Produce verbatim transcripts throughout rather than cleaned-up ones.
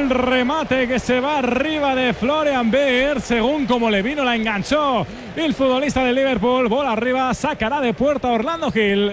el remate que se va arriba de Florian Wirtz. Según como le vino, la enganchó el futbolista del Liverpool. Bola arriba, sacará de puerta Orlando Gil.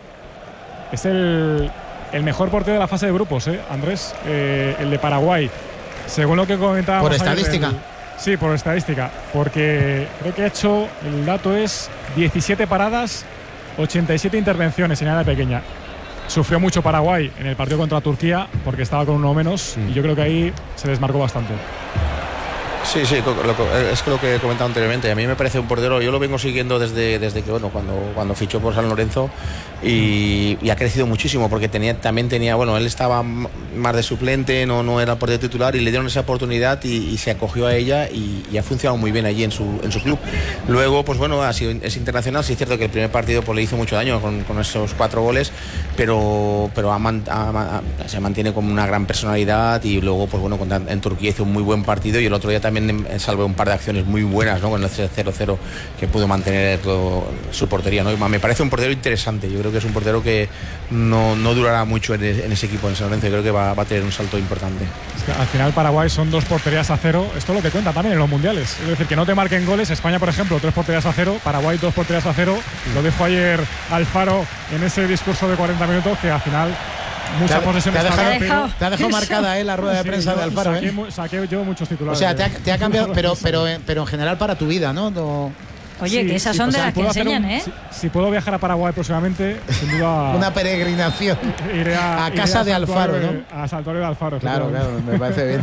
Es el, el mejor portero de la fase de grupos, ¿eh, Andrés? Eh, el de Paraguay. Según lo que comentábamos. Por estadística. El, sí, por estadística. Porque creo que ha hecho, el dato es diecisiete paradas, ochenta y siete intervenciones en área pequeña. Sufrió mucho Paraguay en el partido contra Turquía porque estaba con uno menos, sí. Y yo creo que ahí se desmarcó bastante. Sí, sí, lo, es que lo que he comentado anteriormente, a mí me parece un portero, yo lo vengo siguiendo desde, desde que, bueno, cuando, cuando fichó por San Lorenzo y, y ha crecido muchísimo porque tenía, también tenía, bueno, él estaba más de suplente, no, no era portero titular y le dieron esa oportunidad y, y se acogió a ella y, y ha funcionado muy bien allí en su, en su club. Luego, pues bueno, ha sido, es internacional, sí es cierto que el primer partido pues, le hizo mucho daño con, con esos cuatro goles, pero, pero ha, ha, ha, se mantiene como una gran personalidad y luego, pues bueno, en Turquía hizo un muy buen partido y el otro día también salvo un par de acciones muy buenas, ¿no? Con el cero cero que pudo mantener todo su portería, ¿no? Me parece un portero interesante. Yo creo que es un portero que no, no durará mucho en, en ese equipo en San Lorenzo. Yo creo que va, va a tener un salto importante. Es que al final Paraguay son dos porterías a cero. Esto es lo que cuenta también en los mundiales. Es decir, que no te marquen goles. España, por ejemplo, tres porterías a cero. Paraguay, dos porterías a cero. Lo dijo ayer Alfaro en ese discurso de cuarenta minutos que al final mucha posesión. Te ha dejado, pero, te ha dejado marcada eh, la rueda de prensa sí, de Alfaro. Saqué, ¿eh? saqué yo muchos titulares. O sea, te ha, te ha cambiado, pero, pero, pero en general para tu vida, ¿no? no Oye, sí, que esas sí, son de las que enseñan, un, ¿eh? Si, si puedo viajar a Paraguay próximamente, sin duda. Una peregrinación. Iré a, a casa iré de Alfaro, ¿no? A Santuario de Alfaro. Claro, claro, me parece bien.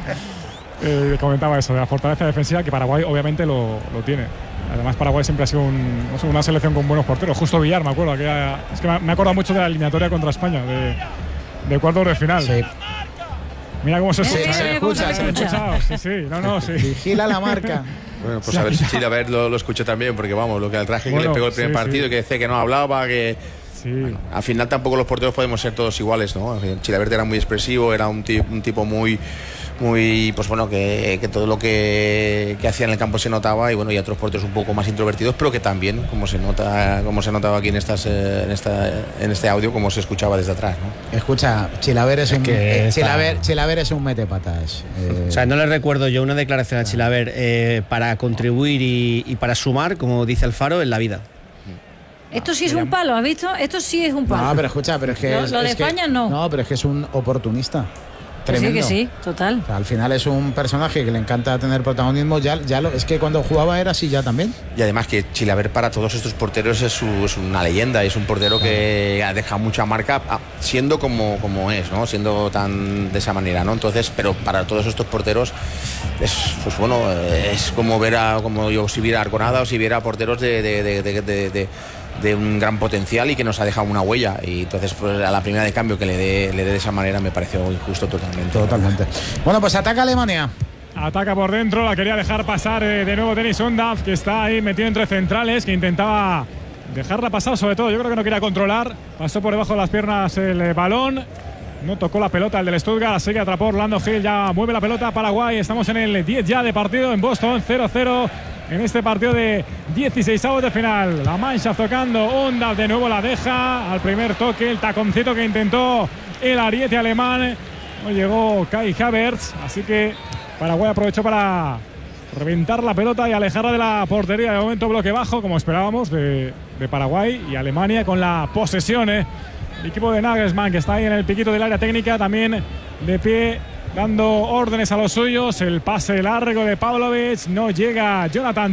eh, comentaba eso, de la fortaleza defensiva, que Paraguay obviamente lo, lo tiene. Además, Paraguay siempre ha sido un, no sé, una selección con buenos porteros. Justo Villar, me acuerdo. Que era, es que me he acordado mucho de la eliminatoria contra España, de, de cuartos de final. Sí. Mira cómo se escucha. Sí, se escucha, se escucha. Sí, sí, no, no, sí. Vigila la marca. Bueno, pues a ver si Chilavert lo, lo escuché también, porque vamos, lo que el traje bueno, que le pegó el primer sí, partido, sí. Que decía que no hablaba, que. Sí. Bueno, al final tampoco los porteros podemos ser todos iguales, ¿no? Chilavert era muy expresivo, era un, tipo, un tipo muy. muy pues bueno que, que todo lo que, que hacía en el campo se notaba y bueno y otros porteros un poco más introvertidos pero que también como se nota como se notaba aquí en estas en esta en este audio como se escuchaba desde atrás, ¿no? Escucha, Chilavert es, es un eh, Chilavert, Chilavert es un metepatas eh. O sea, no le recuerdo yo una declaración a Chilavert eh, para contribuir y, y para sumar, como dice Alfaro, en la vida. Esto sí es un palo, ¿has visto? Esto sí es un palo. No, pero escucha, pero es que lo, es, lo de es España que, no. No, pero es que es un oportunista. Tremendo. Que sí, que sí, total. O sea, al final es un personaje que le encanta tener protagonismo. Ya, ya lo, es que cuando jugaba era así ya también. Y además que Chilavert para todos estos porteros es, su, es una leyenda. Es un portero claro. que ha dejado mucha marca siendo como, como es, ¿no? Siendo tan de esa manera, ¿no? Entonces, pero para todos estos porteros es, pues bueno, es como ver a, como yo si viera Arconada o si viera porteros de, de, de, de, de, de de un gran potencial y que nos ha dejado una huella y entonces pues, a la primera de cambio que le dé le dé de esa manera me pareció injusto totalmente. Totalmente. Bueno, pues ataca Alemania. Ataca por dentro, la quería dejar pasar eh, de nuevo Dennis Undav, que está ahí metido entre centrales, que intentaba dejarla pasar, sobre todo yo creo que no quería controlar, pasó por debajo de las piernas el eh, balón, no tocó la pelota el del Stuttgart, así que atrapó Orlando Gil, ya mueve la pelota Paraguay, estamos en el diez ya de partido en Boston, cero cero en este partido de dieciseisavos de final. La mancha tocando, Undav de nuevo la deja al primer toque, el taconcito que intentó el ariete alemán, no llegó Kai Havertz, así que Paraguay aprovechó para reventar la pelota y alejarla de la portería. De momento bloque bajo, como esperábamos, de, de Paraguay, y Alemania con la posesión, ¿eh? El equipo de Nagelsmann, que está ahí en el piquito del área técnica, también de pie, dando órdenes a los suyos. El pase largo de Pavlovic, no llega Jonathan.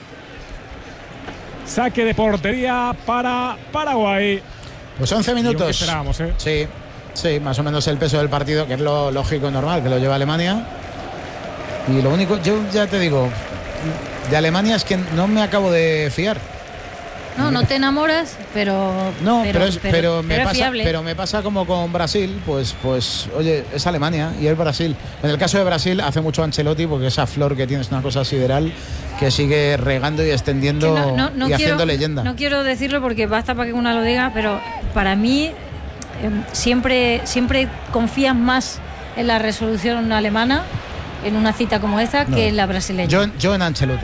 Saque de portería para Paraguay. Pues once minutos. Esperábamos, ¿eh? Sí, sí, más o menos el peso del partido, que es lo lógico y normal, que lo lleva Alemania. Y lo único, yo ya te digo, de Alemania es que no me acabo de fiar. No, no te enamoras, pero no, pero, pero, es, pero, pero, me pero pasa, fiable. pero me pasa como con Brasil, pues, pues, oye, es Alemania y es Brasil. En el caso de Brasil hace mucho Ancelotti, porque esa flor que tiene es una cosa sideral que sigue regando y extendiendo no, no, no y quiero, haciendo leyenda. No quiero decirlo porque basta para que una lo diga, pero para mí eh, siempre, siempre confías más en la resolución alemana en una cita como esta no. que en la brasileña. Yo, yo en Ancelotti.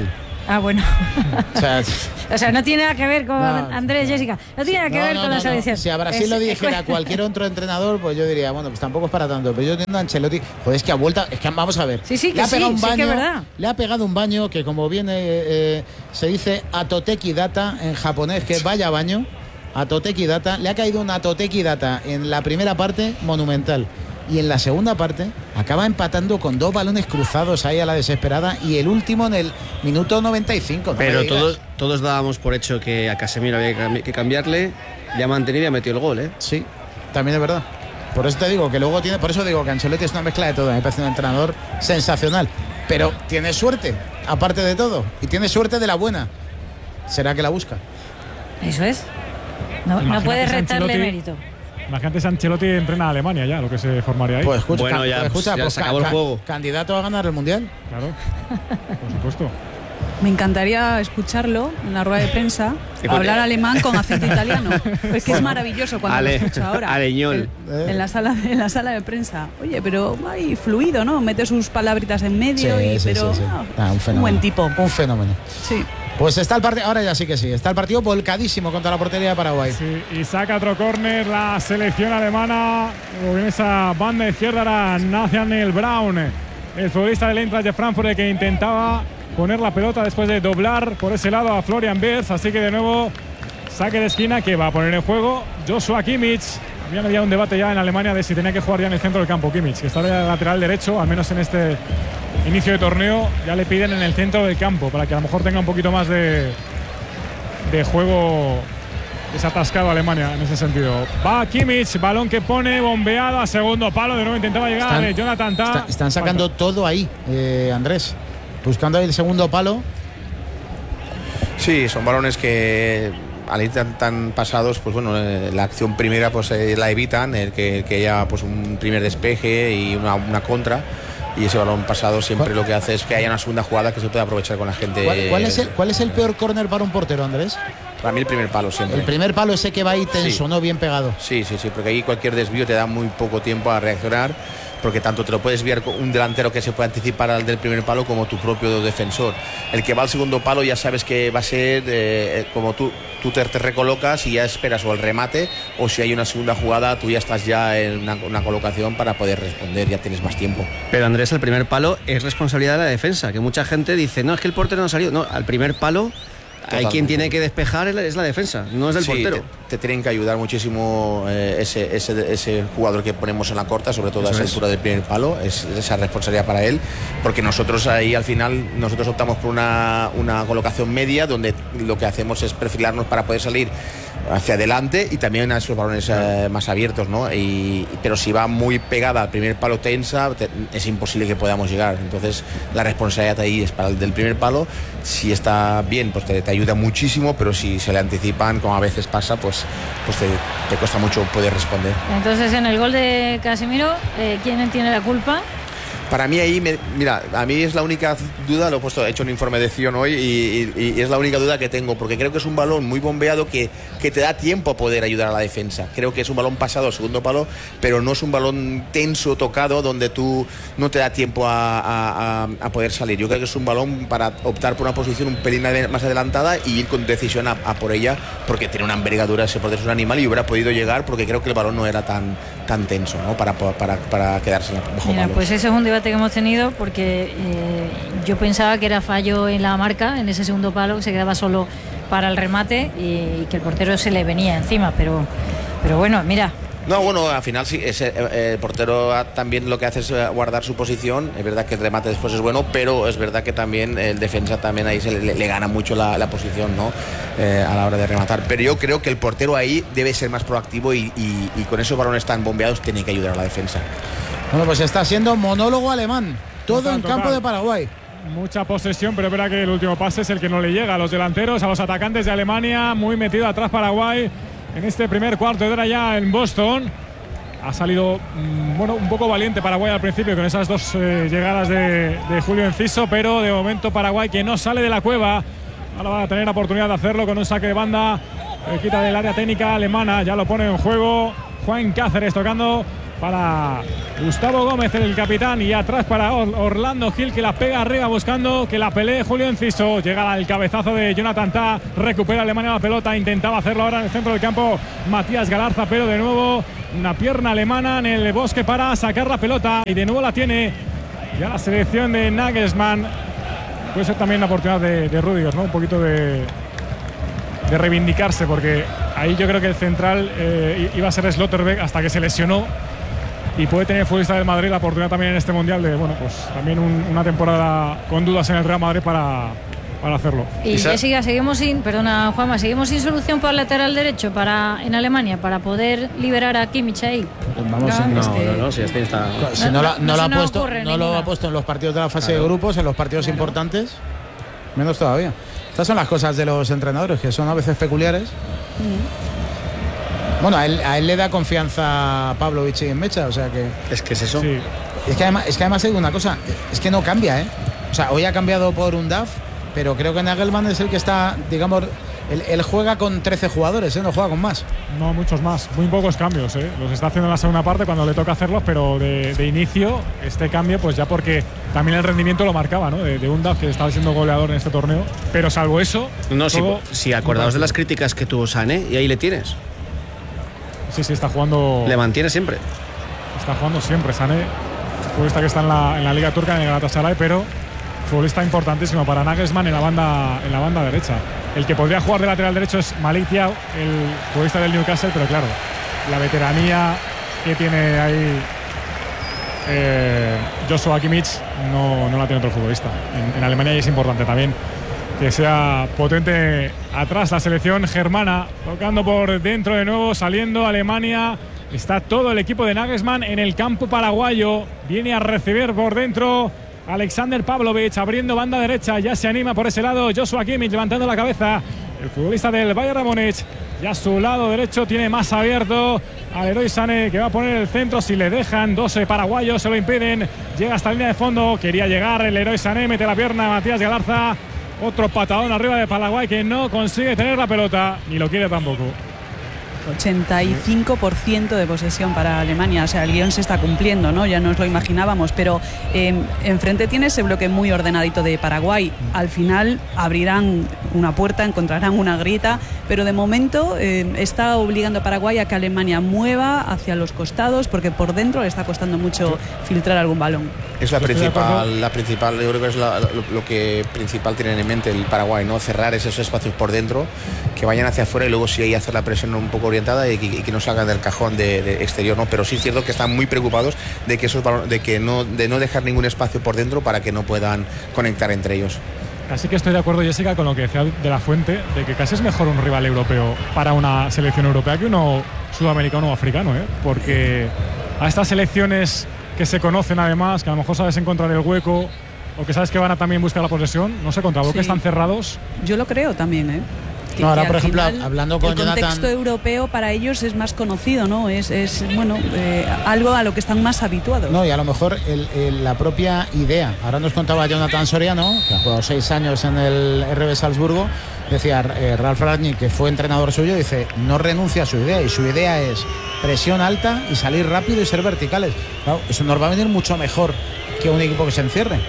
Ah, bueno. O sea, o sea, no tiene nada que ver con no, Andrés, Jessica. No tiene nada que no, ver no, con no, la selección. No. Si a Brasil es, lo dijera es, cualquier otro entrenador, pues yo diría, bueno, pues tampoco es para tanto. Pero yo entiendo a Ancelotti, joder, es que a vuelta, es que vamos a ver. Sí, sí, que le ha pegado sí, un baño, sí que es verdad. Le ha pegado un baño que, como viene, eh, se dice Atoteki Data en japonés, que vaya baño. Atoteki Data. Le ha caído un Atoteki Data en la primera parte, monumental. Y en la segunda parte acaba empatando con dos balones cruzados ahí a la desesperada y el último en el minuto noventa y cinco. ¿no? Pero todos, todos dábamos por hecho que a Casemiro había que cambiarle, le ha mantenido y ha metido el gol, ¿eh? Sí, también es verdad. Por eso te digo que luego tiene, por eso digo que Ancelotti es una mezcla de todo. Me parece un entrenador sensacional. Pero tiene suerte, aparte de todo. Y tiene suerte de la buena. ¿Será que la busca? Eso es. No, no puedes restarle mérito. Imagínate si Ancelotti entrena a Alemania ya, lo que se formaría ahí. Pues escucha, bueno, pues, ya, escucha, ya pues, se acabó el juego. Candidato a ganar el Mundial. Claro, por supuesto. Me encantaría escucharlo en la rueda de prensa, hablar alemán con acento italiano. Es que es maravilloso cuando Ale, lo escucho ahora. Aleñol. En, en, la sala, en la sala de prensa. Oye, pero hay fluido, ¿no? Mete sus palabritas en medio, Sí, y, sí, pero sí, sí. ah, Ah, un fenómeno. buen tipo. Un fenómeno. Sí. Pues está el partido, ahora ya sí que sí, está el partido volcadísimo contra la portería de Paraguay. Sí, y saca otro córner la selección alemana. En esa banda izquierda era Nathaniel Brown, el futbolista del Eintracht de Frankfurt, que intentaba poner la pelota después de doblar por ese lado a Florian Wirtz. Así que de nuevo saque de esquina que va a poner en juego Joshua Kimmich. Había habido un debate ya en Alemania de si tenía que jugar ya en el centro del campo Kimmich, que está de lateral derecho, al menos en este inicio de torneo. Ya le piden en el centro del campo para que a lo mejor tenga un poquito más de, de juego desatascado Alemania en ese sentido. Va Kimmich, balón que pone bombeado a segundo palo. De nuevo intentaba llegar Están, de Jonathan Tah. Está, están sacando Falta. todo ahí, eh, Andrés. Buscando ahí el segundo palo. Sí, son balones que al ir tan, tan pasados, pues bueno, eh, la acción primera pues eh, la evitan, el que, que haya pues un primer despeje y una, una contra. Y ese balón pasado siempre lo que hace es que haya una segunda jugada que se pueda aprovechar con la gente. ¿Cuál, cuál, es, el, ¿cuál es el peor córner para un portero, Andrés? Para mí el primer palo siempre. El primer palo ese que va ahí tenso, sí. ¿no? Bien pegado. Sí, sí, sí, porque ahí cualquier desvío te da muy poco tiempo a reaccionar, porque tanto te lo puedes desviar un delantero que se puede anticipar al del primer palo como tu propio defensor. El que va al segundo palo ya sabes que va a ser eh, como tú, tú te, te recolocas y ya esperas o el remate, o si hay una segunda jugada tú ya estás ya en una, una colocación para poder responder, ya tienes más tiempo. Pero Andrés, el primer palo es responsabilidad de la defensa, que mucha gente dice, no, es que el portero no ha salido. No, al primer palo hay quien tiene que despejar, es la defensa, no es del sí, portero. Te, te tienen que ayudar muchísimo eh, ese, ese, ese jugador que ponemos en la corta, sobre todo a esa altura del primer palo, es esa responsabilidad para él, porque nosotros ahí al final nosotros optamos por una, una colocación media donde lo que hacemos es perfilarnos para poder salir hacia adelante y también a esos balones eh, más abiertos, ¿no? Y, pero si va muy pegada al primer palo tensa, te, es imposible que podamos llegar. Entonces la responsabilidad ahí es para el del primer palo. Si está bien, pues te, te ayuda muchísimo, pero si se le anticipan, como a veces pasa, pues, pues te, te cuesta mucho poder responder. Entonces en el gol de Casemiro, eh, ¿quién tiene la culpa? Para mí ahí, me, mira, a mí es la única duda, lo he puesto, he hecho un informe de acción hoy y, y, y es la única duda que tengo, porque creo que es un balón muy bombeado que, que te da tiempo a poder ayudar a la defensa. Creo que es un balón pasado al segundo palo, pero no es un balón tenso, tocado, donde tú no te da tiempo a, a, a poder salir. Yo creo que es un balón para optar por una posición un pelín más adelantada y ir con decisión a, a por ella, porque tiene una envergadura, ese portero es un animal y hubiera podido llegar, porque creo que el balón no era tan, tan tenso, ¿no? para, para, para quedarse bajo Mira, palos. pues ese es un debate que hemos tenido, porque eh, yo pensaba que era fallo en la marca, en ese segundo palo, que se quedaba solo para el remate y, y que el portero se le venía encima, pero, pero bueno, mira. No, bueno, al final sí, ese, eh, el portero también lo que hace es guardar su posición. Es verdad que el remate después es bueno, pero es verdad que también el defensa también ahí se le, le gana mucho la, la posición, ¿no? Eh, a la hora de rematar. Pero yo creo que el portero ahí debe ser más proactivo y, y, y con esos balones tan bombeados tiene que ayudar a la defensa. Bueno, pues está siendo monólogo alemán. Todo Total, en campo total. de Paraguay. Mucha posesión, pero es verdad que el último pase es el que no le llega a los delanteros, a los atacantes de Alemania. Muy metido atrás Paraguay en este primer cuarto de hora ya en Boston. Ha salido, bueno, un poco valiente Paraguay al principio con esas dos eh, llegadas de, de Julio Enciso, pero de momento Paraguay que no sale de la cueva. Ahora va a tener oportunidad de hacerlo con un saque de banda. Eh, quita del área técnica alemana, ya lo pone en juego Juan Cáceres tocando para Gustavo Gómez, el capitán, y atrás para Orlando Gil, que la pega arriba buscando que la pelee Julio Enciso. Llega al cabezazo de Jonathan Tah, recupera Alemania la pelota, intentaba hacerlo ahora en el centro del campo Matías Galarza, pero de nuevo una pierna alemana en el bosque para sacar la pelota, y de nuevo la tiene ya la selección de Nagelsmann. Puede ser también la oportunidad de, de Rüdiger, ¿no? Un poquito de, de reivindicarse, porque ahí yo creo que el central eh, iba a ser Slotterbeck hasta que se lesionó, y puede tener el futbolista del Madrid la oportunidad también en este Mundial de, bueno, pues también un, una temporada con dudas en el Real Madrid para, para hacerlo. Y Jessica, seguimos sin, perdona Juanma, seguimos sin solución para el lateral derecho para en Alemania para poder liberar a Kimmich ahí. Vamos, no, no, este, no, no, si este está... Si no, no, no, no, no lo, ha no puesto, no lo ha puesto en los partidos de la fase claro. de grupos, en los partidos claro. importantes, menos todavía. Estas son las cosas de los entrenadores, que son a veces peculiares. Mm. Bueno, a él, a él le da confianza Pavlovich y Mecha, o sea que... Es que es eso. Sí. Es que además, es que además digo una cosa, es que no cambia, ¿eh? O sea, hoy ha cambiado por un D A F, pero creo que Nagelsmann es el que está, digamos, él, él juega con trece jugadores, ¿eh? No juega con más. No, muchos más, muy pocos cambios, ¿eh? Los está haciendo en la segunda parte cuando le toca hacerlos, pero de, de inicio este cambio, pues ya porque también el rendimiento lo marcaba, ¿no? De, de un D A F que estaba siendo goleador en este torneo, pero salvo eso... No, si, si acordaos de las críticas que tuvo Sané, y ahí le tienes. Sí, sí, está jugando... Le mantiene siempre. Está jugando siempre Sané, futbolista que está en la, en la Liga Turca, en el Galatasaray, pero futbolista importantísimo para Nagelsmann en la banda en la banda derecha. El que podría jugar de lateral derecho es Malik Thiaw, el futbolista del Newcastle, pero claro, la veteranía que tiene ahí eh, Joshua Kimmich no, no la tiene otro futbolista. En, en Alemania y es importante también que sea potente atrás la selección germana, tocando por dentro de nuevo, saliendo Alemania. Está todo el equipo de Nagelsmann en el campo paraguayo. Viene a recibir por dentro Alexander Pavlovich, abriendo banda derecha. Ya se anima por ese lado Joshua Kimmich, levantando la cabeza. El futbolista del Bayern de Múnich. Ya a su lado derecho tiene más abierto al Leroy Sané, que va a poner el centro si le dejan. doce paraguayos se lo impiden. Llega hasta la línea de fondo. Quería llegar el Leroy Sané, mete la pierna Matías Galarza. Otro patadón arriba de Paraguay que no consigue tener la pelota, ni lo quiere tampoco. ochenta y cinco por ciento de posesión para Alemania, o sea, el guión se está cumpliendo, ¿no? Ya nos lo imaginábamos, pero eh, enfrente tiene ese bloque muy ordenadito de Paraguay. Al final abrirán una puerta, encontrarán una grieta, pero de momento eh, está obligando a Paraguay a que Alemania mueva hacia los costados, porque por dentro le está costando mucho filtrar algún balón. Es la principal, la principal, yo creo que es la, lo, lo que principal tienen en mente el Paraguay, ¿no? Cerrar esos espacios por dentro, que vayan hacia afuera y luego sí ahí hacer la presión un poco orientada y que, y que no salgan del cajón de, de exterior, ¿no? Pero sí es cierto que están muy preocupados de que esos de que no de no dejar ningún espacio por dentro para que no puedan conectar entre ellos. Casi que estoy de acuerdo, Jessica, con lo que decía de la Fuente, de que casi es mejor un rival europeo para una selección europea que uno sudamericano o africano, ¿eh? Porque a estas selecciones que se conocen además, que a lo mejor sabes encontrar el hueco o que sabes que van a también buscar la posesión, no sé, contra bloques sí. están cerrados. Yo lo creo también, ¿eh? No, ahora, por ejemplo, hablando con el Jonathan... contexto europeo para ellos es más conocido, ¿no? Es, es bueno, eh, algo a lo que están más habituados. No, y a lo mejor el, el, la propia idea. Ahora nos contaba Jonathan Soriano, que ha jugado seis años en el R B Salzburgo, decía eh, Ralf Rangnick, que fue entrenador suyo, dice, no renuncia a su idea, y su idea es presión alta y salir rápido y ser verticales. Claro, eso nos va a venir mucho mejor que un equipo que se encierre.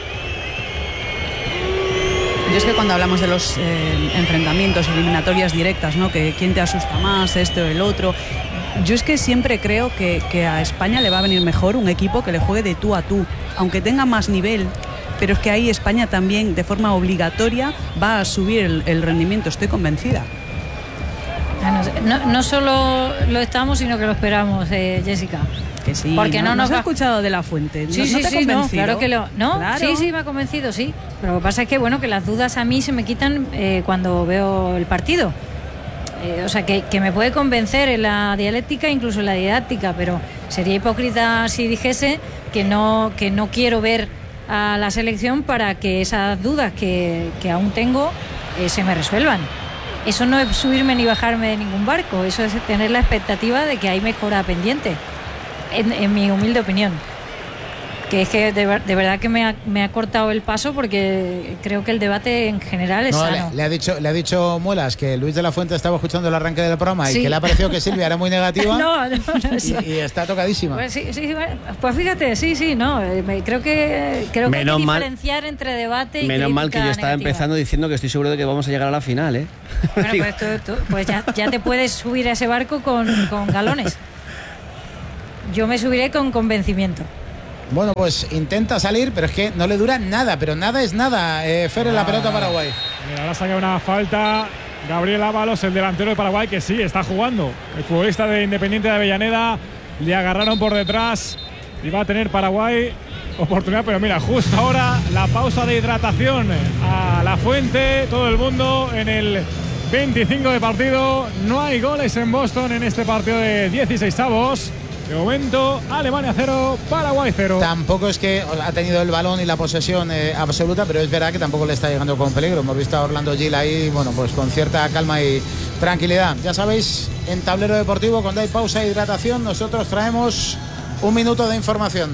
Yo es que cuando hablamos de los eh, enfrentamientos, eliminatorias directas, ¿no? Que quién te asusta más, este o el otro. Yo es que siempre creo que, que a España le va a venir mejor un equipo que le juegue de tú a tú, aunque tenga más nivel. Pero es que ahí España también, de forma obligatoria, va a subir el, el rendimiento, estoy convencida. No, no solo lo estamos, sino que lo esperamos, eh, Jessica. Que sí, porque no, no nos has va... escuchado de la Fuente. Sí, ¿No, sí, no te ha sí, no, claro que lo. No, claro. sí, sí, me ha convencido, sí. Pero lo que pasa es que, bueno, que las dudas a mí se me quitan eh, cuando veo el partido. Eh, o sea, que, que me puede convencer en la dialéctica, incluso en la didáctica, pero sería hipócrita si dijese que no, que no quiero ver a la selección para que esas dudas que, que aún tengo eh, se me resuelvan. Eso no es subirme ni bajarme de ningún barco, eso es tener la expectativa de que hay mejora pendiente, en, en mi humilde opinión. que es que de, de verdad que me ha, me ha cortado el paso, porque creo que el debate en general es no, sano. Le, le, ha dicho, le ha dicho Muelas que Luis de la Fuente estaba escuchando el arranque del programa sí. y que le ha parecido que Silvia era muy negativa. no, no, no, sí. y, y está tocadísima. Pues, sí, sí, pues fíjate, sí, sí, no. Me, creo que, creo que hay que diferenciar mal, entre debate y menos mal que yo estaba negativa. empezando diciendo que estoy seguro de que vamos a llegar a la final, ¿eh? Bueno, pues, tú, tú, pues ya, ya te puedes subir a ese barco con, con galones. Yo me subiré con convencimiento. Bueno, pues intenta salir, pero es que no le dura nada, pero nada es nada. Eh, Fer en la pelota Paraguay. Mira, ahora saca una falta Gabriel Ábalos, el delantero de Paraguay, que sí, está jugando. El futbolista de Independiente de Avellaneda, le agarraron por detrás y va a tener Paraguay oportunidad, pero mira, justo ahora la pausa de hidratación a La Fuente, todo el mundo en el veinticinco de partido. No hay goles en Boston en este partido de dieciseisavos. De momento, Alemania cero, Paraguay cero. Tampoco es que ha tenido el balón y la posesión eh, absoluta, pero es verdad que tampoco le está llegando con peligro. Hemos visto a Orlando Gil ahí, bueno, pues con cierta calma y tranquilidad. Ya sabéis, en Tablero Deportivo, cuando hay pausa e hidratación, nosotros traemos un minuto de información.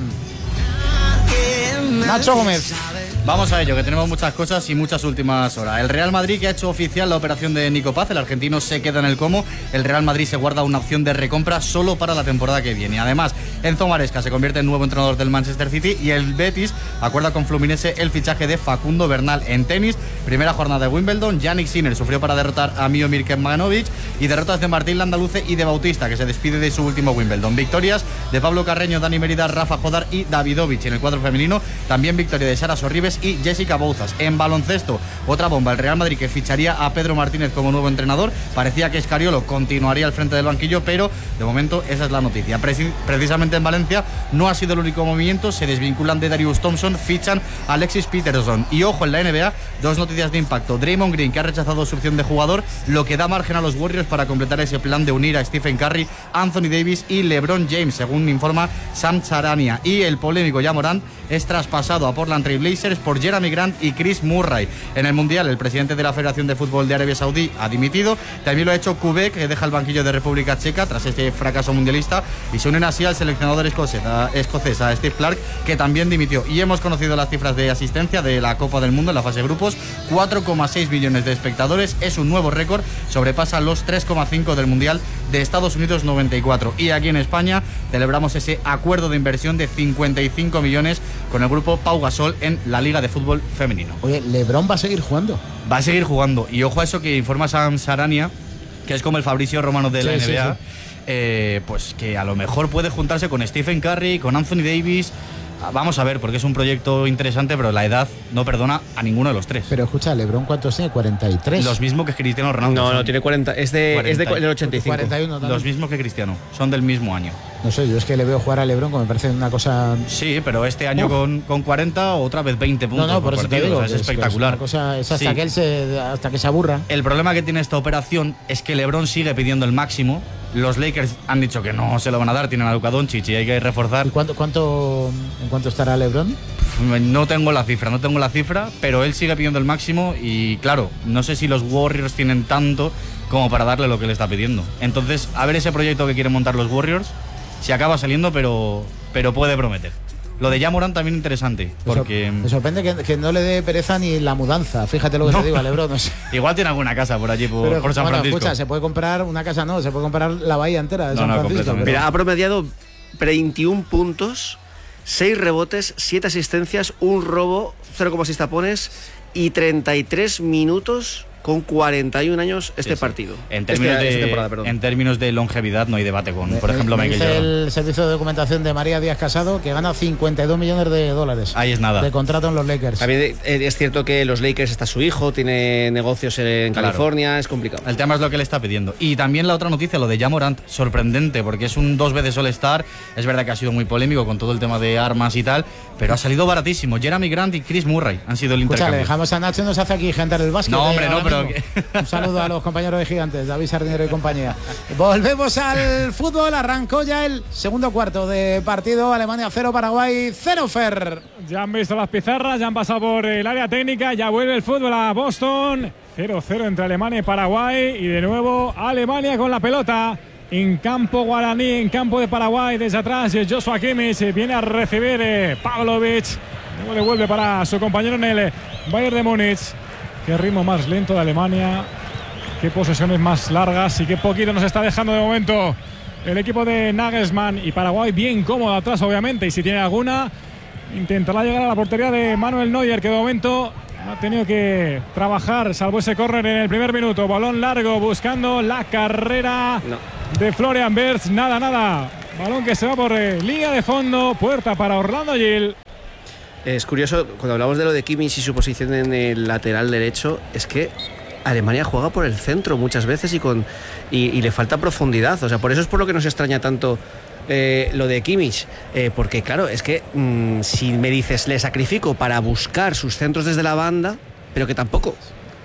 Nacho Gómez. Vamos a ello, que tenemos muchas cosas y muchas últimas horas. El Real Madrid, que ha hecho oficial la operación de Nico Paz, el argentino se queda en el Como. El Real Madrid se guarda una opción de recompra solo para la temporada que viene. Además, Enzo Maresca se convierte en nuevo entrenador del Manchester City y el Betis acuerda con Fluminense el fichaje de Facundo Bernal. En tenis, primera jornada de Wimbledon, Jannik Sinner sufrió para derrotar a Miomir Kecmanovic, y derrotas de Martín Landaluce y de Bautista, que se despide de su último Wimbledon. Victorias de Pablo Carreño, Dani Mérida, Rafa Jodar y Davidovich en el cuadro femenino. También victoria de Sara Sorribes y Jessica Bouzas. En baloncesto, otra bomba, el Real Madrid, que ficharía a Pedro Martínez como nuevo entrenador. Parecía que Escariolo continuaría al frente del banquillo, pero de momento esa es la noticia. Preci- precisamente en Valencia no ha sido el único movimiento, se desvinculan de Darius Thompson, fichan a Alexis Peterson. Y ojo, en la N B A, dos noticias de impacto. Draymond Green, que ha rechazado su opción de jugador, lo que da margen a los Warriors para completar ese plan de unir a Stephen Curry, Anthony Davis y LeBron James, según informa Sam Charania. Y el polémico Ja Morant es traspasado a Portland Trail Blazers por Jeremy Grant y Chris Murray. En el Mundial, el presidente de la Federación de Fútbol de Arabia Saudí ha dimitido. También lo ha hecho Kubek, que deja el banquillo de República Checa tras este fracaso mundialista, y se unen así al seleccionador escocés, a, escocés, a Steve Clarke, que también dimitió. Y hemos conocido las cifras de asistencia de la Copa del Mundo en la fase de grupos: cuatro coma seis millones de espectadores, es un nuevo récord, sobrepasa los tres coma cinco del Mundial de Estados Unidos noventa y cuatro. Y aquí en España celebramos ese acuerdo de inversión de cincuenta y cinco millones con el grupo Pau Gasol en la Liga de Fútbol Femenino. Oye, LeBron va a seguir jugando. Va a seguir jugando. Y ojo a eso que informa Sam Sarania, que es como el Fabrizio Romano de la sí, N B A, sí, sí. Eh, pues que a lo mejor puede juntarse con Stephen Curry, con Anthony Davis. Vamos a ver, porque es un proyecto interesante, pero la edad no perdona a ninguno de los tres. Pero escucha, LeBron, ¿cuántos tiene? cuarenta y tres. Los mismos que Cristiano Ronaldo. No, son. no, tiene cuarenta. Es, de, cuarenta. es de, del ochenta y cinco. cuarenta y uno también. Los mismos que Cristiano. Son del mismo año. No sé, yo es que le veo jugar a LeBron como me parece una cosa... Sí, pero este año con, con cuarenta, otra vez veinte puntos. No, no, por, por eso partido. te digo. O sea, es que espectacular. Es, una cosa, es hasta, Sí. que él se, hasta que se aburra. El problema que tiene esta operación es que LeBron sigue pidiendo el máximo. Los Lakers han dicho que no se lo van a dar, tienen a Luka Doncic y hay que reforzar. ¿Y cuánto, cuánto, en cuánto estará LeBron? No tengo la cifra, no tengo la cifra, pero él sigue pidiendo el máximo y claro, no sé si los Warriors tienen tanto como para darle lo que le está pidiendo. Entonces, a ver ese proyecto que quieren montar los Warriors, si acaba saliendo, pero, pero puede prometer. Lo de Ja Morant también interesante, porque... Me sorprende que, que no le dé pereza ni la mudanza, fíjate lo que No. te digo a LeBron. No sé. Igual tiene alguna casa por allí, por, Pero, por San bueno, Francisco. escucha, se puede comprar una casa, no, se puede comprar la bahía entera de No, San no, Francisco. completamente. pero- Mira, ha promediado veintiún puntos, seis rebotes, siete asistencias, un robo, cero coma seis tapones y treinta y tres minutos con cuarenta y un años este Sí, sí. partido. En términos, Este- esta de, temporada, perdón. en términos de longevidad no hay debate con, por Me- ejemplo, me Michael dice Jordan. el servicio de documentación de María Díaz Casado que gana cincuenta y dos millones de dólares Ahí es nada. de contrato en los Lakers. También eh, es cierto que los Lakers está su hijo, tiene negocios en Claro. California, es complicado. El tema es lo que le está pidiendo. Y también la otra noticia, lo de Ja Morant, sorprendente, porque es un dos veces All-Star. Es verdad que ha sido muy polémico con todo el tema de armas y tal, pero ha salido baratísimo. Jeremy Grant y Chris Murray han sido el Escucha, le intercambio. dejamos a Nacho, nos hace aquí Gigantes el básquet. No, eh, hombre, no, ahora pero mismo. que- Un saludo a los compañeros de Gigantes, David Sardinero y compañía. Volvemos al fútbol, arrancó ya el segundo cuarto de partido, Alemania cero, Paraguay cero, Fer. Ya han visto las pizarras, ya han pasado por el área técnica, ya vuelve el fútbol a Boston. cero cero entre Alemania y Paraguay. Y de nuevo Alemania con la pelota. en campo guaraní, en campo de Paraguay. Desde atrás Joshua Kimmich viene a recibir eh, Pavlovic. Luego devuelve para su compañero en el Bayern de Múnich. Qué ritmo más lento de Alemania, qué posesiones más largas y qué poquito nos está dejando de momento el equipo de Nagelsmann. Y Paraguay bien cómodo atrás, obviamente, y si tiene alguna intentará llegar a la portería de Manuel Neuer, que de momento ha tenido que trabajar, salvo ese córner en el primer minuto. Balón largo buscando la carrera no. de Florian Wirtz. Nada, nada. Balón que se va por eh, línea de fondo. Puerta para Orlando Gil. Es curioso, cuando hablamos de lo de Kimmich y su posición en el lateral derecho, es que Alemania juega por el centro muchas veces y, con, y, y le falta profundidad. O sea, por eso es por lo que nos extraña tanto Eh, lo de Kimmich, eh, porque claro, es que mmm, si me dices le sacrifico para buscar sus centros desde la banda, pero que tampoco.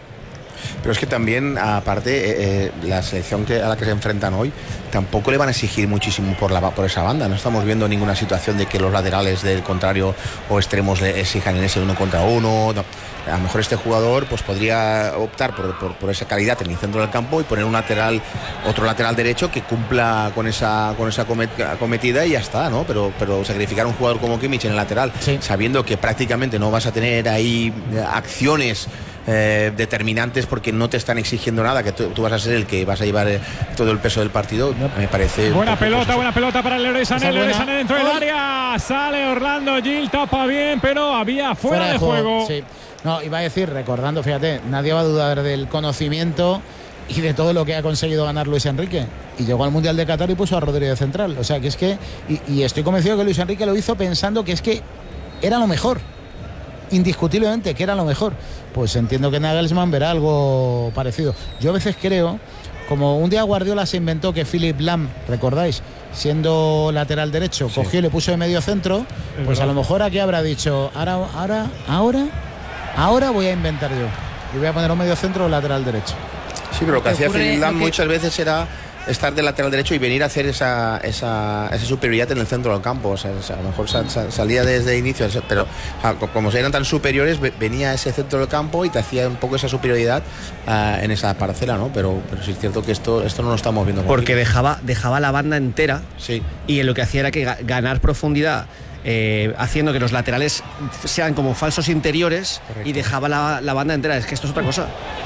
Pero es que también, aparte, eh, eh, la selección que, a la que se enfrentan hoy tampoco le van a exigir muchísimo por, la, por esa banda. No estamos viendo ninguna situación de que los laterales del contrario o extremos le exijan en ese uno contra uno. No. A lo mejor este jugador pues podría optar por, por, por esa calidad en el centro del campo y poner un lateral, otro lateral derecho que cumpla con esa con esa acometida y ya está, ¿no? Pero, pero sacrificar a un jugador como Kimmich en el lateral, sí, sabiendo que prácticamente no vas a tener ahí acciones Eh, determinantes porque no te están exigiendo nada, que tú, tú vas a ser el que vas a llevar eh, todo el peso del partido, me parece. Buena pelota, buena pelota para el Leroy Sané. Leroy Sané dentro del área, sale Orlando Gil, tapa bien, pero había fuera, fuera de, de juego, juego. Sí. No, iba a decir, recordando, fíjate, nadie va a dudar del conocimiento y de todo lo que ha conseguido ganar Luis Enrique, y llegó al Mundial de Qatar y puso a Rodri de central, o sea que es que y, y estoy convencido que Luis Enrique lo hizo pensando que es que era lo mejor, indiscutiblemente que era lo mejor. Pues entiendo que Nagelsmann verá algo parecido. Yo a veces creo, como un día Guardiola se inventó que Philipp Lahm, ¿recordáis?, siendo lateral derecho, sí, cogió y le puso de medio centro, es pues verdad. A lo mejor aquí habrá dicho, ahora, ahora, ahora, ahora voy a inventar yo y voy a poner un medio centro o lateral derecho. Sí, pero lo que hacía Philipp Lahm muchas veces era estar de lateral derecho y venir a hacer esa, esa, esa superioridad en el centro del campo. O sea, a lo mejor sal, sal, salía desde inicio, pero como eran tan superiores, venía a ese centro del campo y te hacía un poco esa superioridad uh, en esa parcela, ¿no? Pero, pero sí es cierto que esto, esto no lo estamos viendo. Porque dejaba, dejaba la banda entera, sí, y lo que hacía era que ganar profundidad, eh, haciendo que los laterales sean como falsos interiores. Correcto. Y dejaba la, la banda entera. Es que esto es otra cosa.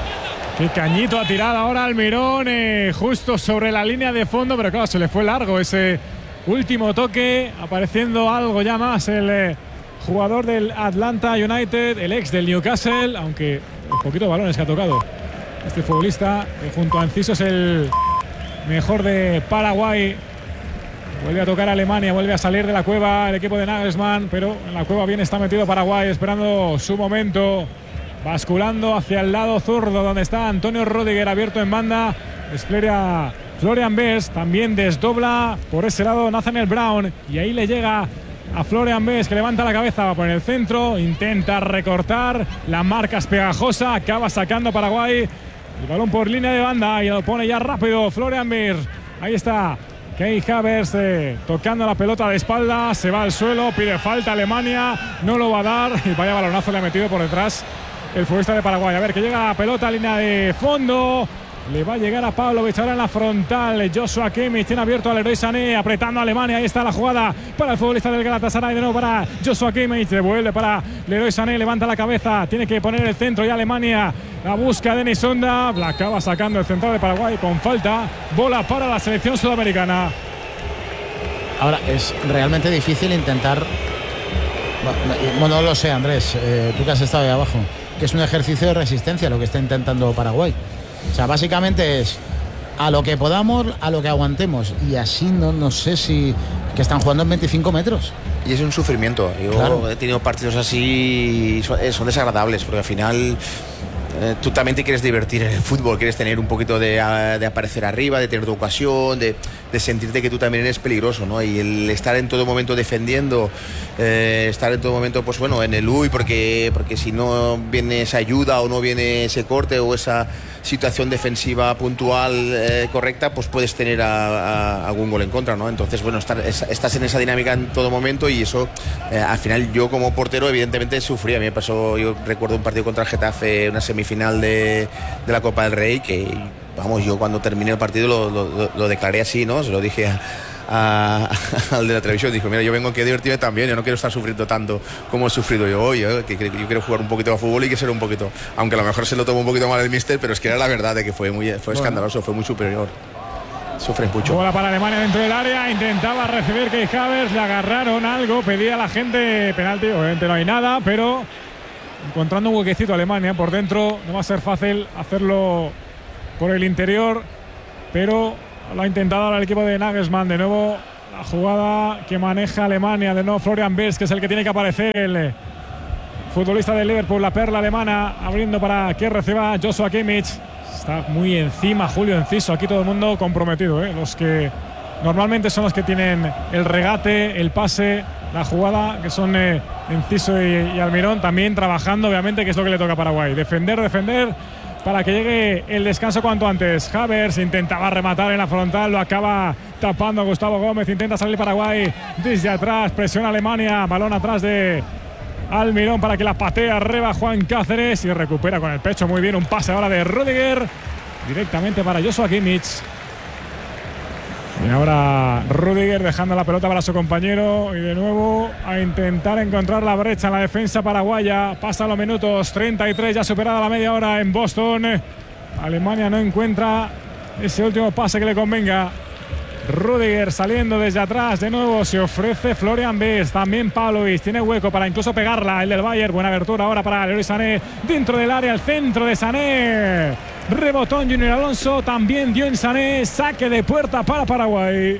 Qué cañito ha tirado ahora Almirón, eh, justo sobre la línea de fondo, pero claro, se le fue largo ese último toque, apareciendo algo ya más el eh, jugador del Atlanta United, el ex del Newcastle, aunque un poquito de balones que ha tocado este futbolista, que junto a Enciso es el mejor de Paraguay. Vuelve a tocar a Alemania, vuelve a salir de la cueva el equipo de Nagelsmann, pero en la cueva bien está metido Paraguay, esperando su momento. Basculando hacia el lado zurdo, donde está Antonio Rüdiger, abierto en banda. Despliega Florian Wirtz, también desdobla por ese lado Nathaniel Brown. Y ahí le llega a Florian Wirtz, que levanta la cabeza, va por el centro, intenta recortar. La marca es pegajosa, acaba sacando Paraguay. El balón por línea de banda y lo pone ya rápido Florian Wirtz. Ahí está Kai Havertz eh, tocando la pelota de espalda, se va al suelo, pide falta Alemania, no lo va a dar. Y vaya balonazo le ha metido por detrás el futbolista de Paraguay. A ver, que llega la pelota a línea de fondo. Le va a llegar a Pavlovic ahora en la frontal. Joshua Kimmich tiene abierto al Leroy Sané, apretando a Alemania. Ahí está la jugada para el futbolista del Galatasaray. De nuevo para Joshua Kimmich. Devuelve para Leroy Sané, levanta la cabeza. Tiene que poner el centro y Alemania la busca Denis Sonda. La acaba sacando el central de Paraguay con falta. Bola para la selección sudamericana. Ahora es realmente difícil intentar. Bueno, no lo sé, Andrés. Eh, tú que has estado ahí abajo. Que es un ejercicio de resistencia lo que está intentando Paraguay. O sea, básicamente es a lo que podamos, a lo que aguantemos. Y así no, no sé si... que están jugando en veinticinco metros. Y es un sufrimiento. Yo claro. he tenido partidos así, son, son desagradables, porque al final... Eh, tú también te quieres divertir en el fútbol, quieres tener un poquito de, de aparecer arriba, de tener tu ocasión, de, de sentirte que tú también eres peligroso, ¿no? Y el estar en todo momento defendiendo, eh, estar en todo momento, pues bueno, en el U I, porque, porque si no viene esa ayuda o no viene ese corte o esa situación defensiva puntual eh, correcta, pues puedes tener a, a algún gol en contra, ¿no? Entonces, bueno, estar, es, estás en esa dinámica en todo momento y eso, eh, al final yo como portero evidentemente sufrí. A mí me pasó, yo recuerdo un partido contra el Getafe, una semifinal semifinal de, de la Copa del Rey, que vamos, yo cuando terminé el partido lo, lo, lo declaré así, ¿no? Se lo dije a, a, al de la televisión, dijo, mira, yo vengo aquí a divertirme también, yo no quiero estar sufriendo tanto como he sufrido yo hoy, ¿eh? que, que yo quiero jugar un poquito a fútbol y que ser un poquito, aunque a lo mejor se lo tomó un poquito mal el míster, pero es que era la verdad de que fue muy fue bueno. escandaloso, fue muy superior. Sufre mucho. Bola para Alemania dentro del área, intentaba recibir Kai Havertz, le agarraron algo, pedía a la gente penalti, obviamente no hay nada, pero encontrando un huequecito a Alemania por dentro, no va a ser fácil hacerlo por el interior, pero lo ha intentado ahora el equipo de Nagelsmann. De nuevo la jugada que maneja Alemania, de nuevo Florian Wirtz, que es el que tiene que aparecer, el futbolista del Liverpool, la perla alemana, abriendo para que reciba Joshua Kimmich. Está muy encima Julio Enciso, aquí todo el mundo comprometido, ¿eh? Los que normalmente son los que tienen el regate, el pase, la jugada, que son eh, Enciso y, y Almirón, también trabajando, obviamente, que es lo que le toca a Paraguay. Defender, defender, para que llegue el descanso cuanto antes. Havertz intentaba rematar en la frontal, lo acaba tapando Gustavo Gómez, intenta salir Paraguay desde atrás, presiona Alemania, balón atrás de Almirón para que la patea arriba Juan Cáceres y recupera con el pecho muy bien, un pase ahora de Rüdiger directamente para Joshua Kimmich. Y ahora Rüdiger dejando la pelota para su compañero y de nuevo a intentar encontrar la brecha en la defensa paraguaya. Pasan los minutos treinta y tres, ya superada la media hora en Boston. Alemania no encuentra ese último pase que le convenga. Rüdiger saliendo desde atrás, de nuevo se ofrece Florian Wirtz, también Pavlovic, tiene hueco para incluso pegarla, el del Bayern, buena abertura ahora para Leroy Sané, dentro del área, el centro de Sané, rebotón Junior Alonso, también dio en Sané, saque de puerta para Paraguay.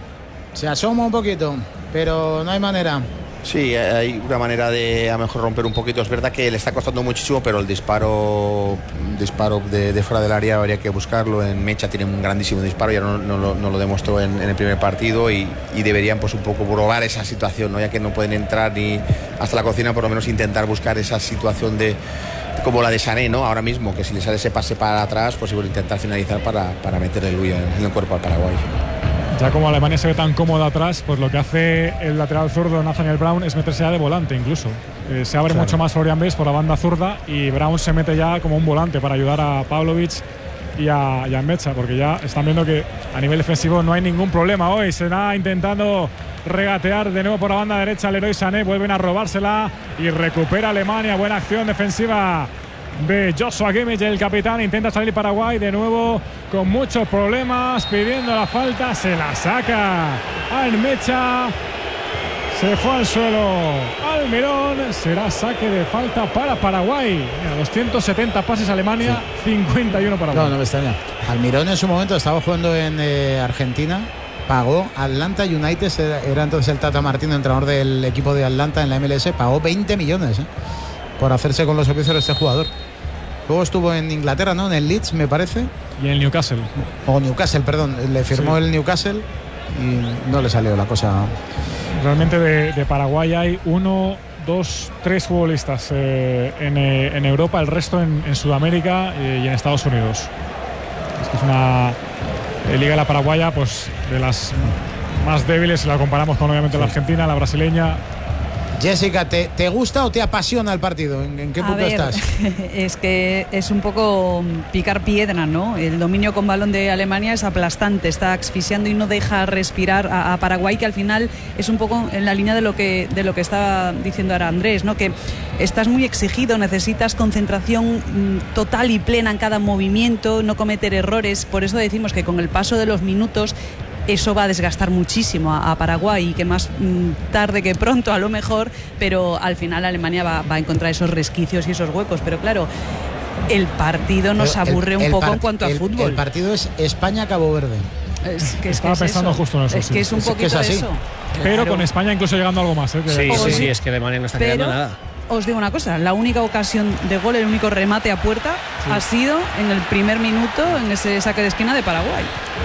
Se asoma un poquito, pero no hay manera. Sí, hay una manera de a lo mejor romper un poquito. Es verdad que le está costando muchísimo, pero el disparo disparo de, de fuera del área habría que buscarlo. En Mecha tiene un grandísimo disparo, ya no, no, no lo demostró en, en el primer partido y, y deberían pues un poco probar esa situación, ¿no? Ya que no pueden entrar ni hasta la cocina, por lo menos intentar buscar esa situación de como la de Sané, ¿no? Ahora mismo, que si le sale ese pase para atrás, pues igual intentar finalizar para, para meterle el bulla en el cuerpo al Paraguay. Ya como Alemania se ve tan cómoda atrás, pues lo que hace el lateral zurdo Nathaniel Brown es meterse ya de volante incluso. Eh, se abre claro. mucho más Florian Wirtz por la banda zurda y Brown se mete ya como un volante para ayudar a Pavlovic y a, y a Mecha, porque ya están viendo que a nivel defensivo no hay ningún problema hoy. Se da intentando regatear de nuevo por la banda derecha Leroy Sané, vuelven a robársela y recupera Alemania. Buena acción defensiva de Joshua Kimmich, el capitán, intenta salir Paraguay de nuevo con muchos problemas, pidiendo la falta, se la saca Mecha, se fue al suelo Almirón, será saque de falta para Paraguay. Mira, doscientos setenta pases Alemania, sí. cincuenta y uno Paraguay. No, no me extraña. Almirón en su momento estaba jugando en eh, Argentina, pagó Atlanta United, era entonces el Tata Martino, entrenador del equipo de Atlanta en la M L S, pagó veinte millones, ¿eh? por hacerse con los servicios de este jugador. Luego estuvo en Inglaterra, ¿no? En el Leeds, me parece. Y en el Newcastle. O Newcastle, perdón. Le firmó sí. el Newcastle y no le salió la cosa. Realmente de, de Paraguay hay uno, dos, tres futbolistas eh, en, eh, en Europa, el resto en, en Sudamérica eh, y en Estados Unidos. Es que es una eh, liga de la paraguaya, pues de las más débiles si la comparamos con obviamente sí. la argentina, la brasileña. Jessica, ¿te, ¿te gusta o te apasiona el partido? ¿En, en qué punto a ver, estás? Es que es un poco picar piedra, ¿no? El dominio con balón de Alemania es aplastante, está asfixiando y no deja respirar a, a Paraguay, que al final es un poco en la línea de lo que de lo que estaba diciendo ahora Andrés, ¿no? Que estás muy exigido, necesitas concentración mm, total y plena en cada movimiento, no cometer errores. Por eso decimos que con el paso de los minutos eso va a desgastar muchísimo a, a Paraguay y que más mm, tarde que pronto a lo mejor, pero al final Alemania va, va a encontrar esos resquicios y esos huecos. Pero claro, el partido nos pero aburre el, un el poco en cuanto a el, fútbol. El partido es España-Cabo Verde. Es que, es Estaba que es pensando eso. justo en eso. Es sí. que es un es poquito que es así. eso. Pero claro. con España incluso llegando a algo más. ¿eh? Que sí, sí, sí, sí, es que Alemania no está pero, creando nada. Os digo una cosa, la única ocasión de gol, el único remate a puerta sí. ha sido en el primer minuto en ese saque de esquina de Paraguay.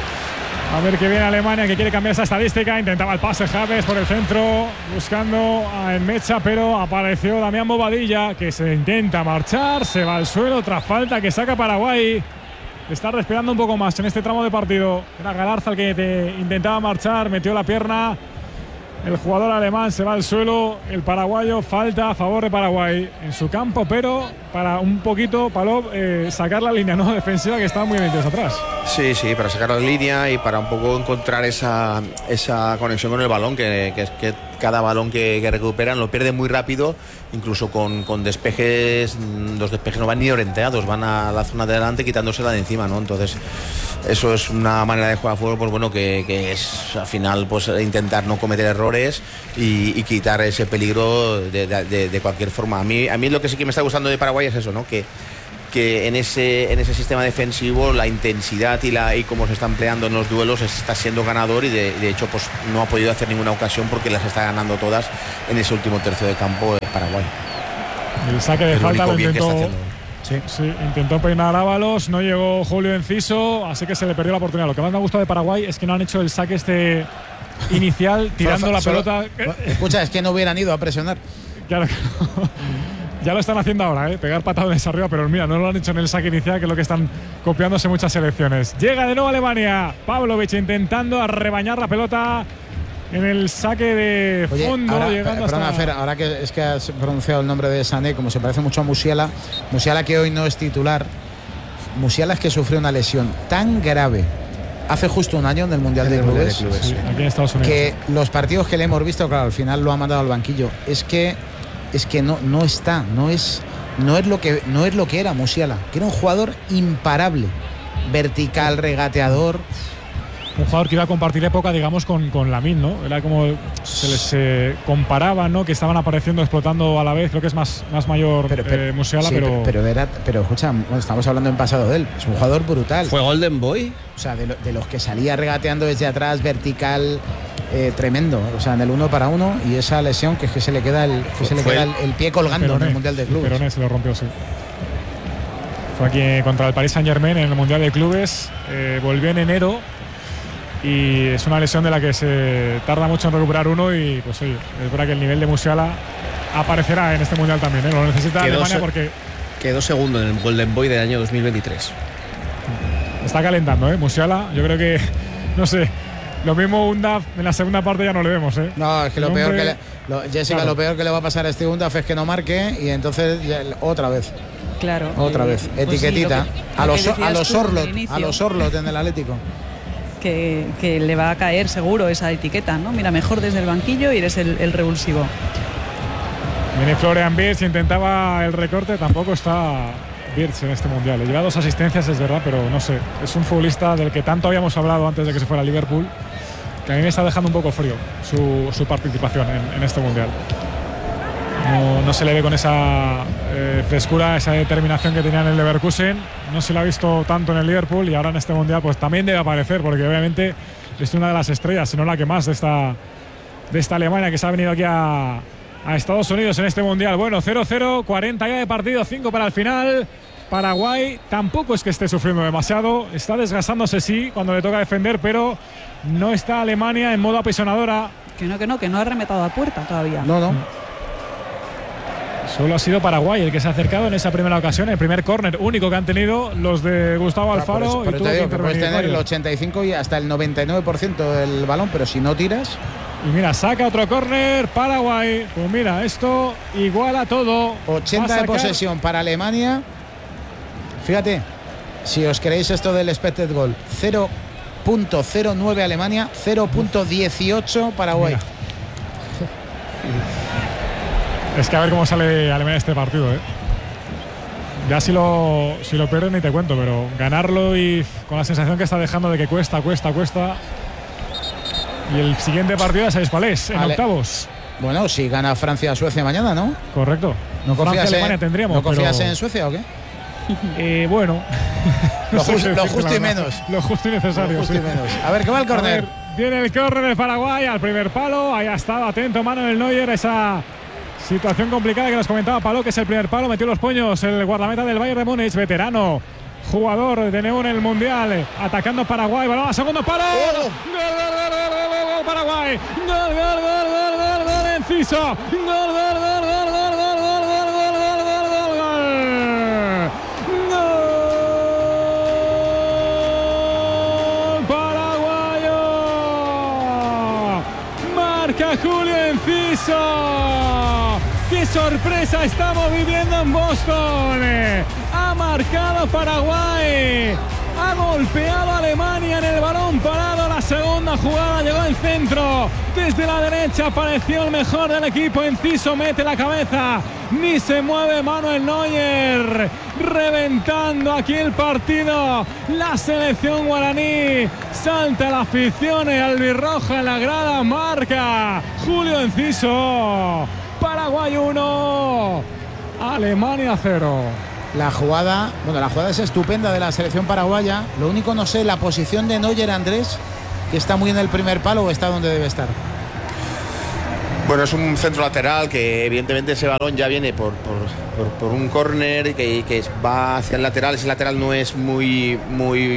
A ver qué viene Alemania, que quiere cambiar esa estadística. Intentaba el pase Havertz por el centro, buscando a Mecha, pero apareció Damián Bobadilla, que se intenta marchar, se va al suelo, otra falta que saca Paraguay. Está respirando un poco más en este tramo de partido. Era Galarza el que te intentaba marchar, metió la pierna El jugador alemán se va al suelo, el paraguayo, falta a favor de Paraguay en su campo, pero para un poquito, Palop, eh, sacar la línea no defensiva que estaba muy metidos atrás. Sí, sí, para sacar la línea y para un poco encontrar esa, esa conexión con el balón, que, que, que cada balón que, que recuperan lo pierden muy rápido, incluso con, con despejes, los despejes no van ni orientados, van a la zona de delante quitándosela de encima, ¿no? Entonces, eso es una manera de jugar a fútbol, pues bueno, que, que es al final pues intentar no cometer errores y, y quitar ese peligro de, de, de cualquier forma. A mí, a mí lo que sí que me está gustando de Paraguay es eso, ¿no? Que que en ese en ese sistema defensivo la intensidad y la y cómo se está empleando en los duelos está siendo ganador y de, de hecho pues no ha podido hacer ninguna ocasión porque las está ganando todas en ese último tercio de campo de Paraguay. El saque de el falta lo intentó, sí. Sí, intentó peinar a Ábalos, no llegó Julio Enciso, así que se le perdió la oportunidad. Lo que más me ha gustado de Paraguay es que no han hecho el saque este inicial tirando la Solo, pelota. Escucha, es que no hubieran ido a presionar. Claro que no. Ya lo están haciendo ahora, ¿eh? Pegar patadas arriba, pero mira, no lo han hecho en el saque inicial, que es lo que están copiándose muchas selecciones. Llega de nuevo Alemania. Pavlovic intentando arrebañar la pelota en el saque de Oye, fondo. Ahora, llegando perdona, hasta... Fer, ahora que es que has pronunciado el nombre de Sané, como se parece mucho a Musiala, Musiala que hoy no es titular. Musiala es que sufrió una lesión tan grave hace justo un año en el Mundial de Clubes, de clubes sí, aquí en Estados Unidos, que los partidos que le hemos visto, claro, al final lo ha mandado al banquillo. Es que es que no, no está, no es, no es lo que no es lo que era Musiala, que era un jugador imparable, vertical, regateador. Un jugador que iba a compartir época, digamos, con, con Lamine, ¿no? Era como se les eh, comparaba, ¿no? Que estaban apareciendo, explotando a la vez. Creo que es más, más mayor pero, pero, eh, Musiala, sí, pero... Pero, pero, era, pero escucha, bueno, estamos hablando en pasado de él. Es un jugador brutal. ¿Fue Golden Boy? O sea, de, lo, de los que salía regateando desde atrás, vertical, eh, tremendo. O sea, en el uno para uno. Y esa lesión que es que se le queda el, que se le queda el, el pie colgando Peroné, en el Mundial de Clubes. Peroné se lo rompió, sí. Fue aquí contra el Paris Saint-Germain en el Mundial de Clubes. Eh, volvió en enero. Y es una lesión de la que se tarda mucho en recuperar uno y pues oye, es verdad que el nivel de Musiala aparecerá en este Mundial también, ¿eh? Lo necesita quedó Alemania porque... Quedó segundo en el Golden Boy del año dos mil veintitrés. Está calentando, ¿eh? Musiala, yo creo que, no sé, lo mismo Undaf en la segunda parte ya no le vemos, ¿eh? No, es que lo Hombre, peor que le, lo, Jessica, claro. lo peor que le va a pasar a este Undaf es que no marque y entonces ya, otra vez. Claro. Otra vez, pues etiquetita. Sí, que, a los a los Orlot, inicio, a los Orlot en el Atlético. Que, que le va a caer seguro esa etiqueta, ¿no? Mira, mejor desde el banquillo y eres el, el revulsivo. Viene Florian Wirtz, intentaba el recorte, tampoco está Wirtz en este Mundial. Le lleva dos asistencias, es verdad, pero no sé. Es un futbolista del que tanto habíamos hablado antes de que se fuera a Liverpool, que a mí me está dejando un poco frío su, su participación en, en este Mundial. No, no se le ve con esa eh, frescura, esa determinación que tenía en el Leverkusen. No se la ha visto tanto en el Liverpool y ahora en este Mundial pues también debe aparecer, porque obviamente es una de las estrellas, si no la que más de esta, de esta Alemania que se ha venido aquí a, a Estados Unidos en este Mundial. Bueno, cero cero, cuarenta ya de partido, cinco para el final. Paraguay tampoco es que esté sufriendo demasiado, está desgastándose sí cuando le toca defender, pero no está Alemania en modo apisonadora. Que no, que no, que no ha rematado a puerta todavía. No, no. Solo ha sido Paraguay el que se ha acercado en esa primera ocasión, el primer córner único que han tenido los de Gustavo Alfaro. Por eso, por y eso te digo que puedes tener varios. el ochenta y cinco y hasta el noventa y nueve por ciento del balón, pero si no tiras. Y mira, saca otro córner Paraguay. Pues mira, esto iguala todo. ochenta de posesión para Alemania. Fíjate, si os creéis esto del expected goal, cero punto cero nueve Alemania, cero punto dieciocho Paraguay. Mira. Es que a ver cómo sale Alemania este partido, ¿eh? Ya si lo, si lo pierden ni te cuento, pero ganarlo y con la sensación que está dejando de que cuesta, cuesta, cuesta. Y el siguiente partido ya sabéis cuál es, en Ale. octavos. Bueno, si gana Francia-Suecia mañana, ¿no? Correcto. ¿No confías, Francia-Alemania en, tendríamos, ¿no confías pero... en Suecia o qué? Eh, bueno. Lo, no sé just, lo justo y verdad. menos. Lo justo y necesario, Lo justo sí. y menos. A ver, ¿qué va el córner? Viene el córner de Paraguay al primer palo. Ahí ha estado atento Manuel Neuer. Esa situación complicada que nos comentaba Palo, que es el primer palo. Metió los puños el guardameta del Bayern de Múnich, veterano. Jugador de Neón en el Mundial. Atacando Paraguay. Balón a segundo palo. ¡Oh! ¡Gol, gol, gol, gol, gol, gol, Paraguay! ¡Gol, gol, gol, gol, gol, gol! Enciso. ¡Gol, gol, gol, gol, gol, gol, gol, gol, gol, gol, gol, gol! ¡Gol! ¡Paraguayo! Marca Julio ¡Qué sorpresa estamos viviendo en Boston! Ha marcado Paraguay. Ha golpeado a Alemania en el balón parado. La segunda jugada llegó al centro. Desde la derecha apareció el mejor del equipo. Enciso mete la cabeza. Ni se mueve Manuel Neuer. Reventando aquí el partido. La selección guaraní. Salta la afición albirroja en la grada. Marca Julio Enciso. Paraguay uno. Alemania cero. La jugada, bueno, la jugada es estupenda de la selección paraguaya. Lo único, no sé, la posición de Neuer, Andrés, que está muy en el primer palo o está donde debe estar. Bueno, es un centro lateral que evidentemente ese balón ya viene por, por, por, por un córner que, que va hacia el lateral. Ese lateral no es muy, muy,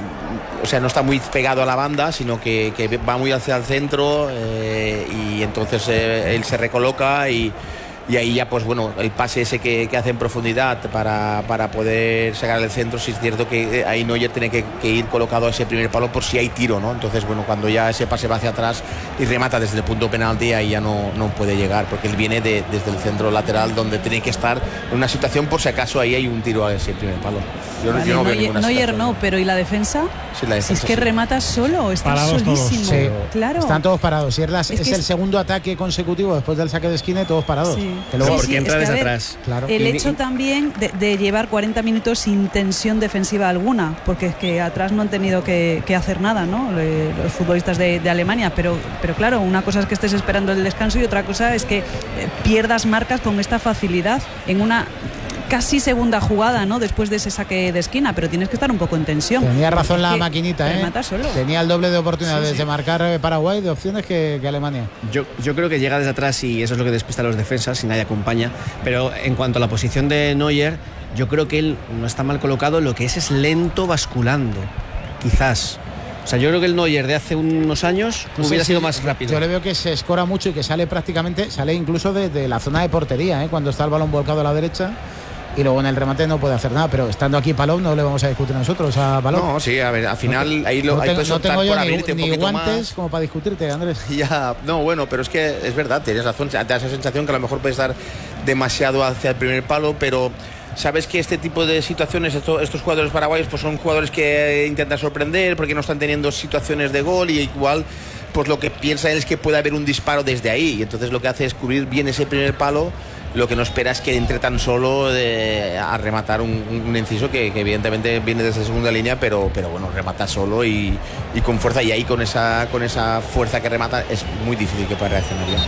o sea, no está muy pegado a la banda, sino que, que va muy hacia el centro eh, y entonces eh, él se recoloca y Y ahí ya, pues bueno, el pase ese que, que hace en profundidad para, para poder sacar el centro, sí es cierto que ahí Neuer tiene que, que ir colocado a ese primer palo por si hay tiro, ¿no? Entonces, bueno, cuando ya ese pase va hacia atrás y remata desde el punto penalti, ahí ya no, no puede llegar, porque él viene de, desde el centro lateral donde tiene que estar en una situación por si acaso ahí hay un tiro a ese primer palo. Yo, vale, yo no veo Neuer, ninguna Neuer situación. no, pero ¿y la defensa? Sí, la defensa, si es que sí. remata solo, está Parados solísimo. todos. Sí, claro. Están todos parados. Si es, la- Es es que el es- segundo ataque consecutivo después del saque de esquina y todos parados. Sí. Que luego- Sí, porque sí, entra es que, desde a ver, atrás. Claro. El Y- hecho y- también de, de llevar cuarenta minutos sin tensión defensiva alguna, porque es que atrás no han tenido que, que hacer nada, ¿no? Le- los futbolistas de, de Alemania, pero, pero claro, una cosa es que estés esperando el descanso y otra cosa es que eh, pierdas marcas con esta facilidad en una casi segunda jugada, ¿no? Después de ese saque de esquina, pero tienes que estar un poco en tensión. Tenía razón porque la es que maquinita, ¿eh? remata solo. Tenía el doble de oportunidades Sí, sí. de marcar eh, Paraguay, de opciones que, que Alemania. Yo, yo creo que llega desde atrás y eso es lo que despista a los defensas y nadie acompaña. Pero en cuanto a la posición de Neuer, yo creo que él no está mal colocado, lo que es es lento basculando, quizás. O sea, yo creo que el Neuer de hace unos años No sé hubiera si- sido más rápido. Yo le veo que se escora mucho y que sale prácticamente, sale incluso de, de la zona de portería, ¿eh? Cuando está el balón volcado a la derecha. Y luego en el remate no puede hacer nada, pero estando aquí Palou no le vamos a discutir nosotros a Palou. No, sí, a ver, al final no, ahí lo no ahí tengo, puedes no optar tengo yo por ni, abrirte un ni poquito guantes más. como para discutirte, Andrés. Ya, no, bueno, pero es que es verdad, tienes razón, te da esa sensación que a lo mejor puedes estar demasiado hacia el primer palo, pero sabes que este tipo de situaciones, esto, estos jugadores paraguayos, pues son jugadores que intentan sorprender porque no están teniendo situaciones de gol y igual, pues lo que piensa él es que puede haber un disparo desde ahí y entonces lo que hace es cubrir bien ese primer palo. Lo que no espera es que entre tan solo de, a rematar un, un inciso que, que evidentemente viene desde segunda línea, pero, pero bueno, remata solo y, y con fuerza, y ahí con esa, con esa fuerza que remata es muy difícil que pueda reaccionar bien.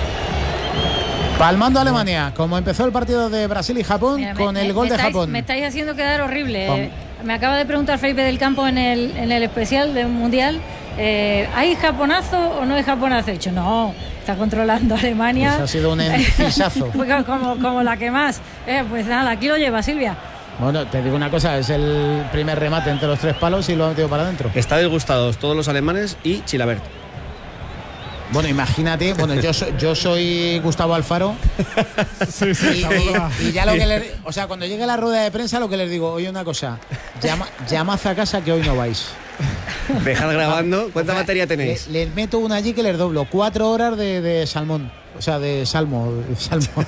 Palmando a Alemania, como empezó el partido de Brasil y Japón, Mira, me- con me- el gol me de estáis- Japón. Me estáis haciendo quedar horrible. Pam. Eh, me acaba de preguntar Felipe del Campo en el, en el especial del Mundial. Eh, ¿Hay japonazo o no hay japonazo? He dicho, no, está controlando Alemania. Pues ha sido un encisazo. como, como, como la que más. Eh, pues nada, aquí lo lleva Silvia. Bueno, te digo una cosa, es el primer remate entre los tres palos y lo ha metido para adentro. Está disgustados todos los alemanes y Chilabert. Bueno, imagínate, bueno, yo soy, yo soy Gustavo Alfaro Sí, sí, y, estamos- y- y ya lo que les, o sea, cuando llegue la rueda de prensa lo que les digo, oye una cosa, llama, llamad a casa que hoy no vais. Dejad grabando. ¿Cuánta O sea, batería tenéis? le- Les meto una allí que les doblo cuatro horas de, de salmón, o sea, de salmo, de salmón.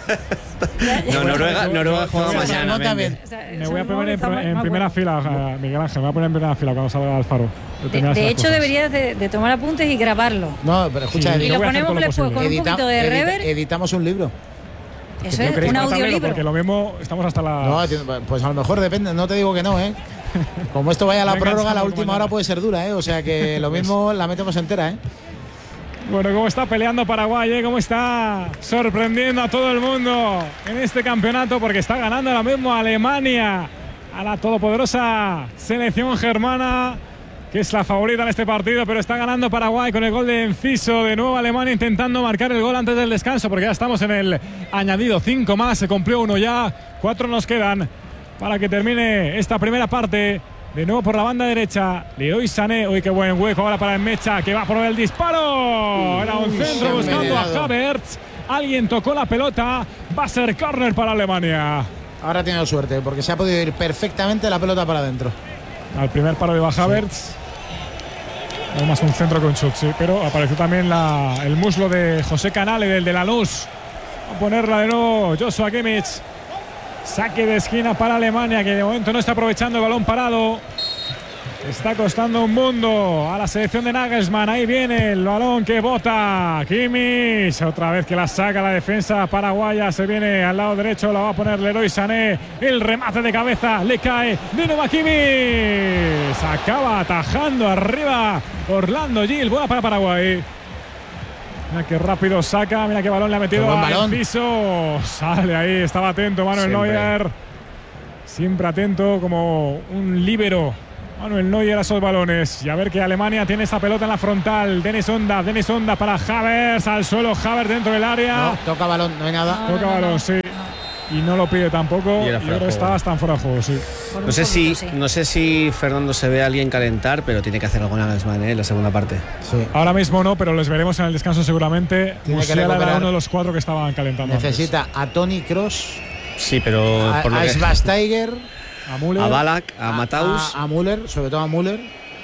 No, Noruega, Noruega juega Sí, mañana. salmón vente. también. O sea, Me voy a eso poner en, está más- en más primera bueno. fila, eh, Miguel Ángel, me voy a poner en primera fila cuando salga Alfaro. De, Determinadas de las hecho, cosas. deberías de, de tomar apuntes y grabarlo. No, pero escucha, Sí, Y edita- yo lo voy a hacer ponemos todo lo después posible. con un edita- poquito de edita- rever. editamos un libro. Eso ¿No es, queréis un cortarlo? audiolibro. Porque lo mismo, estamos hasta la... No, tiene- pues a lo mejor depende, no te digo que no, ¿eh? Como esto vaya a la Venga, prórroga, la sábado última mañana. hora puede ser dura, ¿eh? O sea que lo mismo la metemos entera, ¿eh? Bueno, cómo está peleando Paraguay, ¿eh? Cómo está sorprendiendo a todo el mundo en este campeonato, porque está ganando ahora mismo a Alemania, a la todopoderosa selección germana, que es la favorita en este partido, pero está ganando Paraguay con el gol de Enciso. De nuevo Alemania intentando marcar el gol antes del descanso, porque ya estamos en el añadido. Cinco más, se cumplió uno ya, cuatro nos quedan para que termine esta primera parte. De nuevo por la banda derecha, Leroy Sané. Uy, qué buen hueco ahora para Mecha, que va por el disparo. Era un Uy, centro se ha buscando a envenenado. Havertz. Alguien tocó la pelota. Va a ser córner para Alemania. Ahora ha tenido suerte, porque se ha podido ir perfectamente la pelota para adentro. Al primer paro de Havertz. Además un centro con chut, sí, pero apareció también la, el muslo de José Canale, del de Lanús. a ponerla de nuevo Joshua Kimmich. Saque de esquina para Alemania, que de momento no está aprovechando el balón parado. Está costando un mundo a la selección de Nagelsmann. Ahí viene el balón que bota Kimmich. Otra vez que la saca la defensa paraguaya. Se viene al lado derecho. La va a poner Leroy Sané. El remate de cabeza. Le cae de nuevo a Kimmich. Acaba atajando arriba Orlando Gil. Buena para Paraguay. Mira qué rápido saca. Mira qué balón le ha metido al piso. Sale ahí. Estaba atento Manuel Siempre. Neuer. Siempre atento como un líbero. Manuel Neuer a esos balones. Y a ver que Alemania tiene esta pelota en la frontal. Denis Onda, Denis Onda para Havertz. Al suelo Havertz dentro del área. No, toca balón, no hay nada. No, toca no, no, balón, no. sí. Y no lo pide tampoco. Y yo creo que está bastante fuera de juego, sí. No sé, si, no sé si Fernando se ve a alguien calentar, pero tiene que hacer algo en Nagelsmann, ¿eh? En la segunda parte. Sí. Ahora mismo no, pero les veremos en el descanso seguramente. Musiala era uno de los cuatro que estaban calentando. Necesita antes. a Toni Kroos. Sí, pero a, por lo a que... Schweinsteiger. A Müller, a Ballack, a, a Matthaus, a, a Müller, sobre todo a Müller,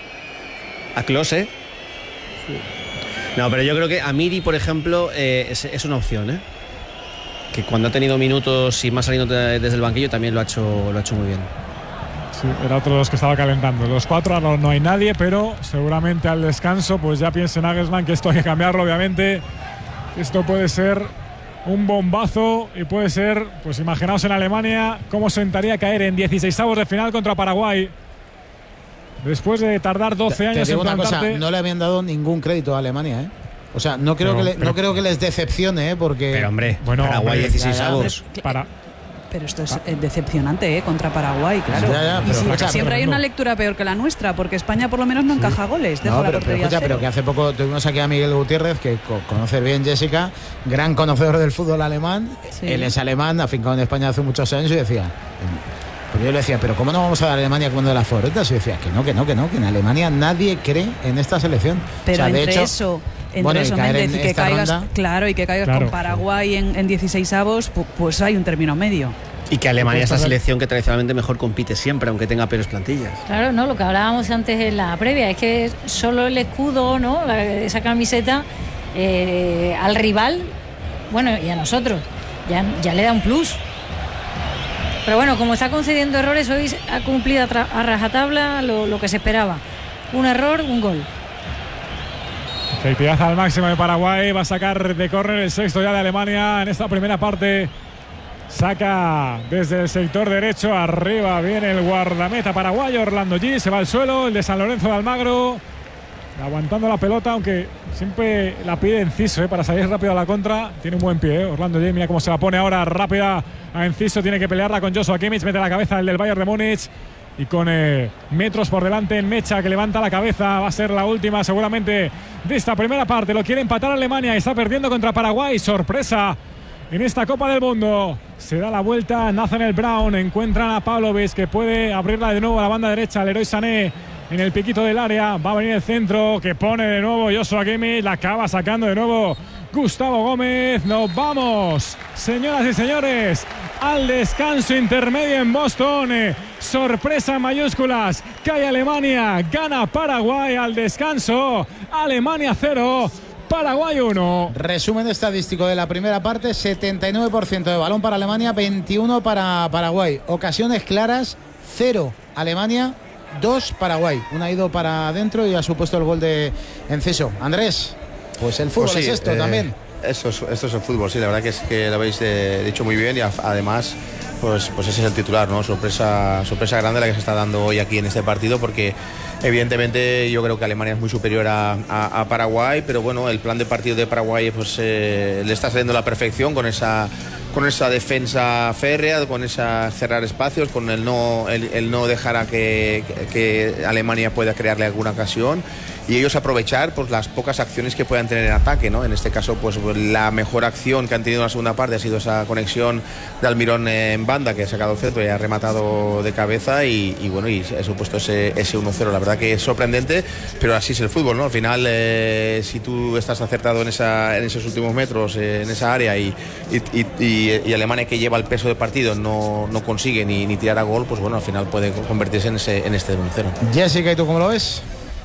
a Klose. Sí. No, pero yo creo que a Miri, por ejemplo, eh, es, es una opción, ¿eh? Que cuando ha tenido minutos y más saliendo desde el banquillo también lo ha hecho, lo ha hecho muy bien. Sí, era otro de los que estaba calentando. Los cuatro ahora no hay nadie, pero seguramente al descanso pues ya piense Nagelsmann que esto hay que cambiarlo, obviamente. Esto puede ser un bombazo y puede ser, pues imaginaos en Alemania cómo sentaría caer en dieciseisavos de final contra Paraguay. Después de tardar doce años te digo en una cosa, plantarte. no le habían dado ningún crédito a Alemania, ¿eh? O sea, no creo, pero, que, le, no creo que les decepcione, ¿eh? Porque... Pero hombre, bueno, Paraguay dieciseisavos. Para... Pero esto es decepcionante, ¿eh? Contra Paraguay, claro. Ya, ya, pero, y escucha, siempre pero, hay una no. lectura peor que la nuestra, porque España por lo menos no sí. encaja goles. No, pero, pero, escucha, pero que hace poco tuvimos aquí a Miguel Gutiérrez, que conoce bien Jessica, gran conocedor del fútbol alemán. Sí. Él es alemán, afincado en España hace muchos años, y decía... Porque yo le decía, pero ¿cómo no vamos a dar a Alemania cuando de las favoritas? Y decía, que no, que no, que no, que en Alemania nadie cree en esta selección. Pero o sea, de entre hecho, eso... Entre bueno, eso, y caer Méndez, en y que esta caigas, ronda, claro, y que caigas claro, con Paraguay en, en dieciseisavos, pues, pues hay un término medio. Y que Alemania es la selección que tradicionalmente mejor compite siempre, aunque tenga peores plantillas. Claro, no, lo que hablábamos antes en la previa, es que solo el escudo, ¿no? La, esa camiseta eh, al rival, bueno, y a nosotros, ya, ya le da un plus. Pero bueno, como está concediendo errores, hoy ha cumplido a, a rajatabla lo, lo que se esperaba. Un error, un gol. Efectividad al máximo de Paraguay. Va a sacar de córner el sexto ya de Alemania en esta primera parte. Saca desde el sector derecho. Arriba viene el guardameta paraguayo Orlando Gil. Se va al suelo. El de San Lorenzo de Almagro. Aguantando la pelota, aunque siempre la pide Enciso ¿eh? para salir rápido a la contra. Tiene un buen pie, ¿eh? Orlando Gil. Mira cómo se la pone ahora rápida a Enciso. Tiene que pelearla con Joshua Kimmich. Mete la cabeza el del Bayern de Múnich. Y con eh, metros por delante en Mecha, que levanta la cabeza. Va a ser la última seguramente de esta primera parte. Lo quiere empatar Alemania y está perdiendo contra Paraguay. Sorpresa en esta Copa del Mundo. Se da la vuelta Nathaniel Brown. Encuentran a Pavlovic, que puede abrirla de nuevo a la banda derecha. Leroy Sané en el piquito del área. Va a venir el centro que pone de nuevo Joshua Kimmich. La acaba sacando de nuevo Gustavo Gómez. Nos vamos, señoras y señores, al descanso intermedio en Boston. Eh, sorpresa en mayúsculas. Cae Alemania, gana Paraguay al descanso. Alemania cero, Paraguay uno. Resumen estadístico de la primera parte: setenta y nueve por ciento de balón para Alemania, veintiuno para Paraguay. Ocasiones claras, cero Alemania, dos Paraguay. Una ha ido para adentro y ha supuesto el gol de Enciso. Andrés, pues el fútbol pues sí, es esto eh, también. Eso es, esto es el fútbol, sí, la verdad que es que lo habéis eh, dicho muy bien y a, además pues, pues ese es el titular, ¿no? Sorpresa, sorpresa grande la que se está dando hoy aquí en este partido, porque evidentemente yo creo que Alemania es muy superior a, a, a Paraguay, pero bueno, el plan de partido de Paraguay pues eh, le está saliendo a la perfección con esa con esa defensa férrea, con esa cerrar espacios, con el no el, el no dejar a que, que, que Alemania pueda crearle alguna ocasión y ellos aprovechar pues las pocas acciones que puedan tener en ataque, ¿no? En este caso pues la mejor acción que han tenido en la segunda parte ha sido esa conexión de Almirón en banda, que ha sacado el centro y ha rematado de cabeza y, y bueno, y ha supuesto ese, ese uno cero. La verdad que es sorprendente, pero así es el fútbol, ¿no? Al final eh, si tú estás acertado en, esa, en esos últimos metros, eh, en esa área y, y, y, y Alemania, que lleva el peso del partido, no, no consigue ni, ni tirar a gol, pues bueno, al final puede convertirse en, ese, en este uno cero. Jessica, ¿y tú cómo lo ves?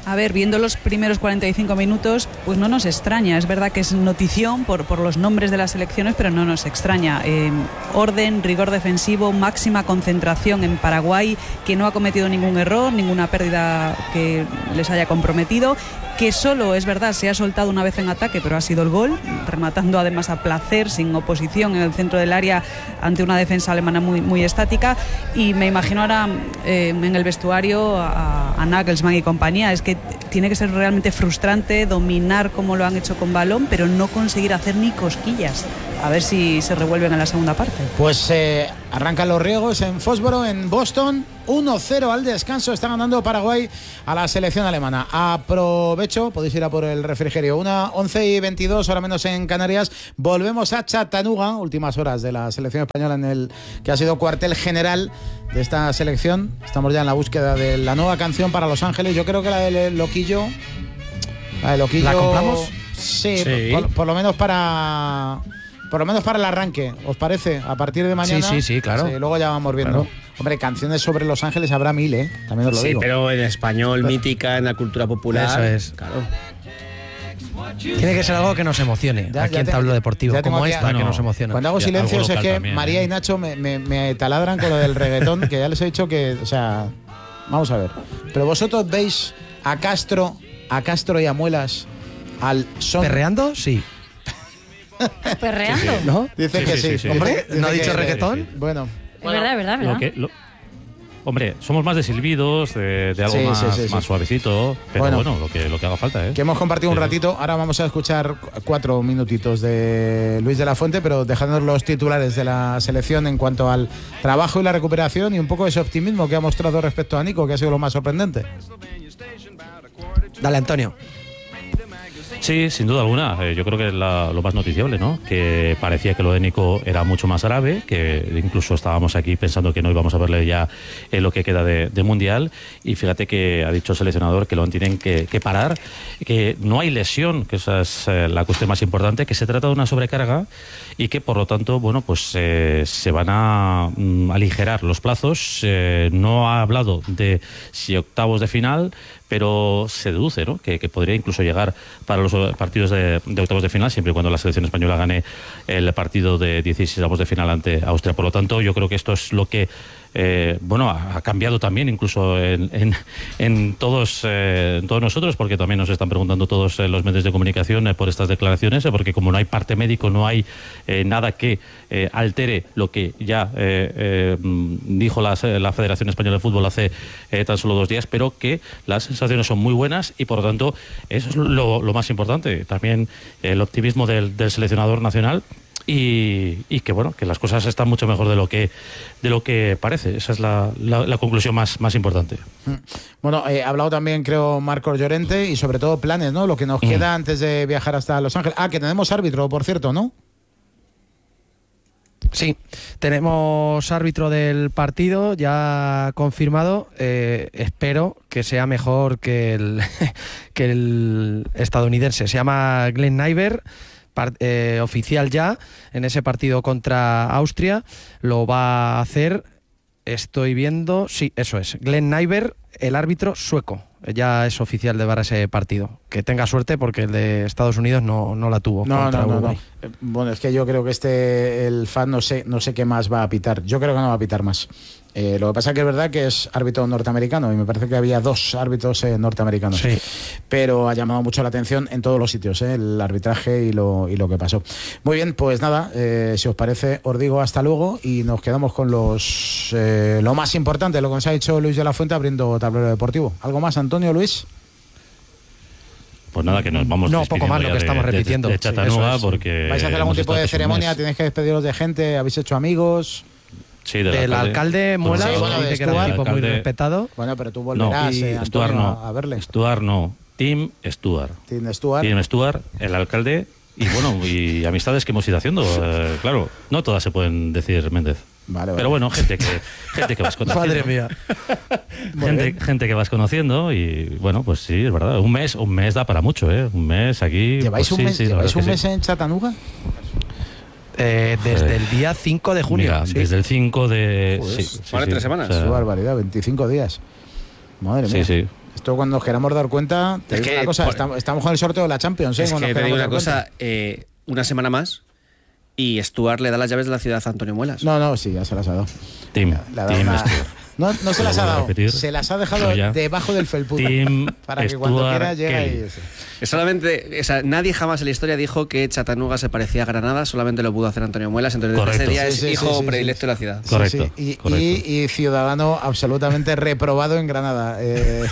A ver, viendo los primeros cuarenta y cinco minutos, pues no nos extraña. Es verdad que es notición por, por los nombres de las selecciones, pero no nos extraña. Eh, orden, rigor defensivo, máxima concentración en Paraguay, que no ha cometido ningún error, ninguna pérdida que les haya comprometido, que solo, es verdad, se ha soltado una vez en ataque, pero ha sido el gol, rematando además a placer, sin oposición, en el centro del área ante una defensa alemana muy, muy estática. Y me imagino ahora eh, en el vestuario a, a Nagelsmann y compañía. Es que tiene que ser realmente frustrante dominar como lo han hecho con balón, pero no conseguir hacer ni cosquillas. A ver si se revuelven en la segunda parte. Pues eh, arrancan los riegos en Foxboro, en Boston. uno cero al descanso. Está ganando Paraguay a la selección alemana. Aprovecho, podéis ir a por el refrigerio. Una once y veintidós, ahora menos en Canarias. Volvemos a Chattanooga, últimas horas de la selección española en el que ha sido cuartel general de esta selección. Estamos ya en la búsqueda de la nueva canción para Los Ángeles. Yo creo que la de Loquillo, la de Loquillo, ¿la compramos? Sí, sí. Por, por lo menos para por lo menos para el arranque, ¿os parece? A partir de mañana. Sí, sí, sí, claro. Sí, luego ya vamos viendo. Claro. Hombre, canciones sobre Los Ángeles habrá mil, ¿eh? También os lo sí, digo. Pero en español, pero, mítica, en la cultura popular. Eso es. Claro. Tiene que ser algo que nos emocione ya, aquí ya en te, Tablo Deportivo, como esta, bueno, que nos emociona. Cuando hago silencios es que también, María ¿eh? y Nacho me, me, me taladran con lo del reggaetón, que ya les he dicho que, o sea, vamos a ver. Pero vosotros veis a Castro, a Castro y a Muelas al son. ¿Perreando? Sí. ¿Perreando? Sí, sí. ¿No? Dice sí, que sí, sí. sí, sí. Hombre, Dice ¿no ha que, dicho que, reggaetón? Sí, sí. Bueno. Es verdad, es verdad, ¿verdad? Lo que, lo, hombre, somos más de silbidos, de, de algo Sí, más, sí, sí, sí. más suavecito, pero Bueno. bueno, lo, que, lo que haga falta, ¿eh? Que hemos compartido un Sí, sí. ratito. Ahora vamos a escuchar cuatro minutitos de Luis de la Fuente, pero dejándonos los titulares de la selección en cuanto al trabajo y la recuperación y un poco ese optimismo que ha mostrado respecto a Nico, que ha sido lo más sorprendente. Dale, Antonio. Sí, sin duda alguna. Eh, yo creo que es la, lo más noticiable, ¿no? Que parecía que lo de Nico era mucho más grave, que incluso estábamos aquí pensando que no íbamos a verle ya en lo que queda de, de Mundial. Y fíjate que ha dicho el seleccionador que lo tienen que, que parar, que no hay lesión, que esa es eh, la cuestión más importante, que se trata de una sobrecarga y que por lo tanto, bueno, pues eh, se van a mm, aligerar los plazos. Eh, no ha hablado de si octavos de final, pero se deduce, ¿no? que, que podría incluso llegar para los partidos de, de octavos de final, siempre y cuando la selección española gane el partido de dieciséisavos de final ante Austria. Por lo tanto, yo creo que esto es lo que eh, bueno, ha, ha cambiado también incluso en, en, en, todos, eh, en todos nosotros, porque también nos están preguntando todos eh, los medios de comunicación eh, por estas declaraciones, eh, porque como no hay parte médico, no hay eh, nada que eh, altere lo que ya eh, eh, dijo la, la Federación Española de Fútbol hace eh, tan solo dos días, pero que las sensaciones son muy buenas y por lo tanto eso es lo, lo más importante. También el optimismo del, del seleccionador nacional. Y, y que bueno, que las cosas están mucho mejor de lo que de lo que parece. Esa es la, la, la conclusión más, más importante. Bueno, eh, ha hablado también, creo, Marcos Llorente y sobre todo planes, ¿no? Lo que nos mm. queda antes de viajar hasta Los Ángeles. Ah, que tenemos árbitro, por cierto, ¿no? Sí, tenemos árbitro del partido ya confirmado. Eh, espero que sea mejor que el, que el estadounidense. Se llama Glenn Nyberg. Part, eh, oficial ya en ese partido contra Austria, lo va a hacer, estoy viendo, sí, eso es, Glenn Nyberg, el árbitro sueco, ya es oficial de para ese partido. Que tenga suerte porque el de Estados Unidos no, no la tuvo. No, contra no, no, Uruguay. no. Bueno, es que yo creo que este, el F A D no sé, no sé qué más va a pitar. Yo creo que no va a pitar más. Eh, lo que pasa que es verdad que es árbitro norteamericano y me parece que había dos árbitros eh, norteamericanos. Sí. Pero ha llamado mucho la atención en todos los sitios, eh, el arbitraje y lo, y lo que pasó. Muy bien, pues nada, eh, si os parece, os digo hasta luego y nos quedamos con los eh, lo más importante, lo que nos ha dicho Luis de la Fuente abriendo Tablero Deportivo. ¿Algo más, Antonio, Luis? Pues nada, que nos vamos no, poco más lo que de, estamos repitiendo. De, de Chattanooga, sí, es. porque ¿vais a hacer algún tipo de ceremonia? ¿Tenéis que despediros de gente? ¿Habéis hecho amigos? Sí, del, del alcalde, alcalde Muelas, sí, bueno, dice que era un tipo muy respetado. Bueno, pero tú volverás, no, eh, Antonio, Stuart no, a verle. Stuart no, Tim Stuart. Tim Stuart. Tim Stuart, el alcalde, y bueno, y amistades que hemos ido haciendo. Eh, claro, no todas se pueden decir, Méndez. Vale, vale. Pero bueno, gente que, gente que vas conociendo. Madre mía. gente, gente que vas conociendo y bueno, pues sí, es verdad. Un mes, un mes da para mucho, ¿eh? Un mes aquí. ¿Lleváis pues, un sí, mes, sí, ¿lleváis un mes sí. en Chattanooga? Eh, desde el día cinco de junio. Mira, sí. Desde el cinco de... Joder, sí, sí, vale, sí, tres semanas. o sea, Qué barbaridad, veinticinco días. Madre mía. Sí, sí. Esto cuando nos queramos dar cuenta, te Es digo que una cosa, por- estamos, estamos con el sorteo de la Champions. ¿eh? Es Cuando que nos te digo queramos una dar cosa, eh, una semana más y Stuart le da las llaves de la ciudad a Antonio Muelas. cuenta. No, no, sí, ya se las ha dado. Team, Le ha dado Team una- Stuart. No, no se las ha Lo vuelvo a dado, repetir. se las ha dejado No, ya. debajo del felpudo. Team Para que cuando Stuart quiera llegue Kelly. ahí. sí. Es solamente, o sea, nadie jamás en la historia dijo que Chattanooga se parecía a Granada, solamente lo pudo hacer Antonio Muelas, entonces desde Correcto. ese día Sí, es sí, hijo sí, sí, predilecto sí. de la ciudad. Correcto, Sí, sí. Y, correcto. y- y ciudadano absolutamente reprobado en Granada. Eh,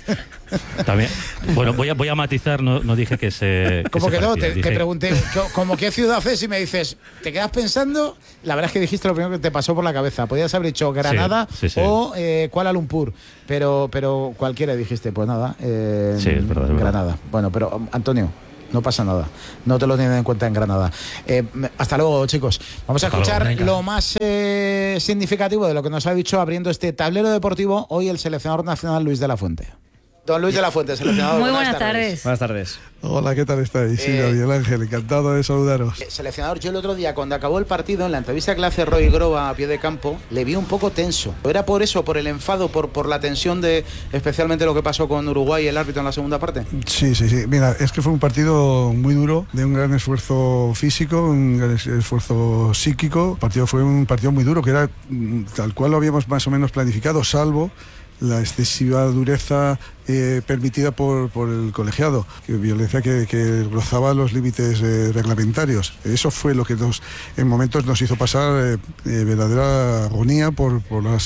También, bueno, voy a, voy a matizar, no, no dije que se. como se que no, parecía, te, dije- te pregunté, co- como qué ciudad es y me dices, ¿te quedas pensando? La verdad es que dijiste lo primero que te pasó por la cabeza. Podías haber dicho Granada Sí, sí, sí. o eh, Kuala Lumpur, pero, pero cualquiera dijiste, pues nada, eh, Sí, es verdad, es verdad. Granada. Bueno, pero um, Antonio, no pasa nada. No te lo tienen en cuenta en Granada. Eh, me- hasta luego, chicos. Vamos a Hasta luego, escuchar venga. lo más eh, significativo de lo que nos ha dicho abriendo este tablero deportivo hoy el seleccionador nacional Luis de la Fuente. Don Luis de la Fuente, seleccionador. Muy buenas tardes. Buenas tardes. Hola, ¿qué tal estáis? Sí, Eh, Miguel Ángel, encantado de saludaros. Eh, Seleccionador, yo el otro día cuando acabó el partido, en la entrevista que le hace Roy Groba a pie de campo, le vi un poco tenso. ¿Era por eso, por el enfado, por, por la tensión de especialmente lo que pasó con Uruguay y el árbitro en la segunda parte? Sí, sí, sí. Mira, es que fue un partido muy duro, de un gran esfuerzo físico, un gran es- esfuerzo psíquico. El partido fue un partido muy duro, que era mm, tal cual lo habíamos más o menos planificado, salvo la excesiva dureza eh, permitida por, por el colegiado, que violencia que, que rozaba los límites eh, reglamentarios. Eso fue lo que nos, en momentos nos hizo pasar eh, eh, verdadera agonía por, por la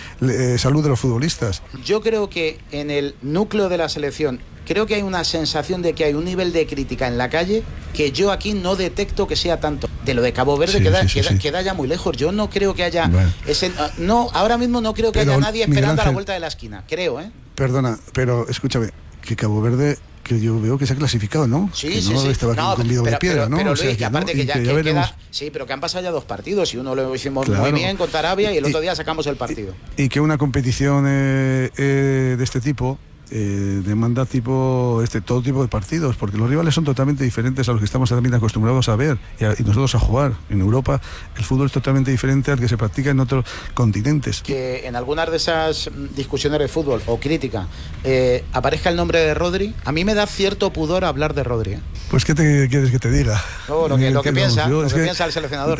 eh, salud de los futbolistas. Yo creo que en el núcleo de la selección, creo que hay una sensación de que hay un nivel de crítica en la calle que yo aquí no detecto que sea tanto. De lo de Cabo Verde Sí, queda, sí, sí, queda, sí. queda ya muy lejos. Yo no creo que haya Bueno. ese, no, ahora mismo no creo que Pero, haya nadie Miguel esperando a la Ángel, vuelta de la esquina. Creo, ¿eh? Perdona, pero escúchame, que Cabo Verde, que yo veo que se ha clasificado, ¿no? Sí, que sí, no sí. estaba aquí No, con dedo de pero, piedra, pero, ¿no? pero O Luis, sea, que que aparte no, que y ya, que que ya veremos. queda, sí, pero que han pasado ya dos partidos y uno lo hicimos Claro. muy bien contra Arabia y el otro Y- día sacamos el partido. Y que una competición eh, eh, de este tipo eh, demanda tipo este todo tipo de partidos, porque los rivales son totalmente diferentes a los que estamos también acostumbrados a ver y, a- y nosotros a jugar. En Europa el fútbol es totalmente diferente al que se practica en otros continentes. Que en algunas de esas mm, discusiones de fútbol o crítica eh, aparezca el nombre de Rodri, a mí me da cierto pudor hablar de Rodri. ¿eh? Pues ¿qué te quieres que te diga? No, lo que, lo que Vamos, piensa, yo lo es que que- piensa el seleccionador.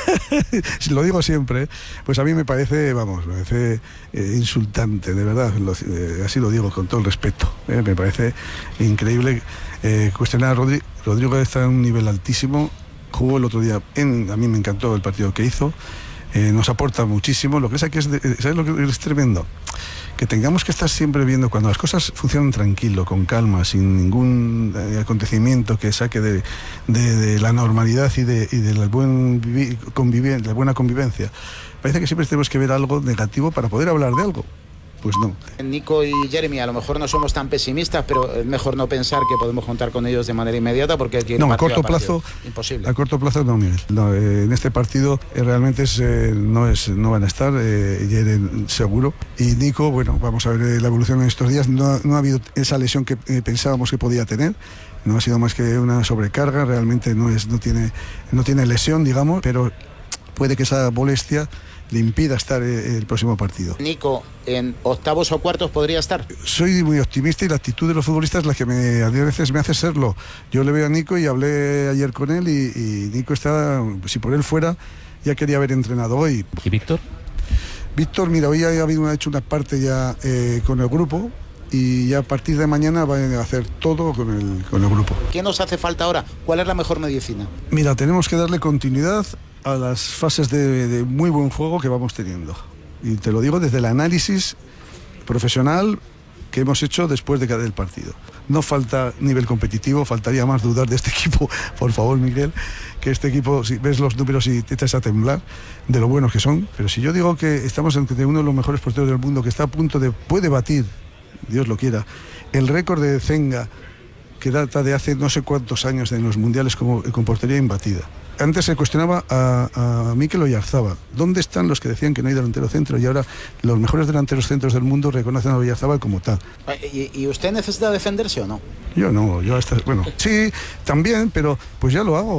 Si lo digo siempre, pues a mí me parece, vamos, me parece eh, insultante, de verdad, lo- eh, así lo digo con todo el respeto. eh, me parece increíble eh, cuestionar a Rodri. Rodrigo está en un nivel altísimo, jugó el otro día, en, a mí me encantó el partido que hizo, eh, nos aporta muchísimo. Lo que es que es, de- ¿sabes lo que es tremendo? Que tengamos que estar siempre viendo cuando las cosas funcionan tranquilo, con calma, sin ningún eh, acontecimiento que saque de, de- de la normalidad y de, y de la, buen vivi- conviven- la buena convivencia. Parece que siempre tenemos que ver algo negativo para poder hablar de algo. Pues no. Nico y Jeremy, a lo mejor no somos tan pesimistas, pero es mejor no pensar que podemos contar con ellos de manera inmediata porque aquí No, a corto plazo, imposible. a corto plazo no, Miguel. No, eh, en este partido eh, realmente es, eh, no es, no van a estar, eh, Yeren seguro. Y Nico, bueno, vamos a ver eh, la evolución en estos días. No, no ha habido esa lesión que eh, pensábamos que podía tener. No ha sido más que una sobrecarga. Realmente no es, no tiene, no tiene lesión, digamos, pero puede que esa molestia le impida estar eh, el próximo partido. Nico, en octavos o cuartos podría estar. Soy muy optimista y la actitud de los futbolistas es la que me, a veces me hace serlo. Yo le veo a Nico y hablé ayer con él y, y Nico está, si por él fuera, ya quería haber entrenado hoy. ¿Y Víctor? Víctor, mira, hoy ha habido, ha hecho una parte ya eh, con el grupo y ya a partir de mañana va a hacer todo con el, con el grupo. ¿Qué nos hace falta ahora? ¿Cuál es la mejor medicina? Mira, tenemos que darle continuidad a las fases de, de muy buen juego que vamos teniendo. Y te lo digo desde el análisis profesional que hemos hecho después de cada el partido. No falta nivel competitivo, faltaría más dudar de este equipo, por favor, Miguel, que este equipo, si ves los números y te echas a temblar de lo buenos que son, pero si yo digo que estamos entre uno de los mejores porteros del mundo, que está a punto de, puede batir, Dios lo quiera, el récord de Zenga, que data de hace no sé cuántos años en los mundiales como, con portería imbatida. Antes se cuestionaba a, a Mikel Oyarzabal. ¿Dónde están los que decían que no hay delantero centro? Y ahora los mejores delanteros centros del mundo reconocen a Oyarzabal como tal. ¿Y, y usted necesita defenderse o no? Yo no, yo hasta... Bueno, sí, también, pero pues ya lo hago.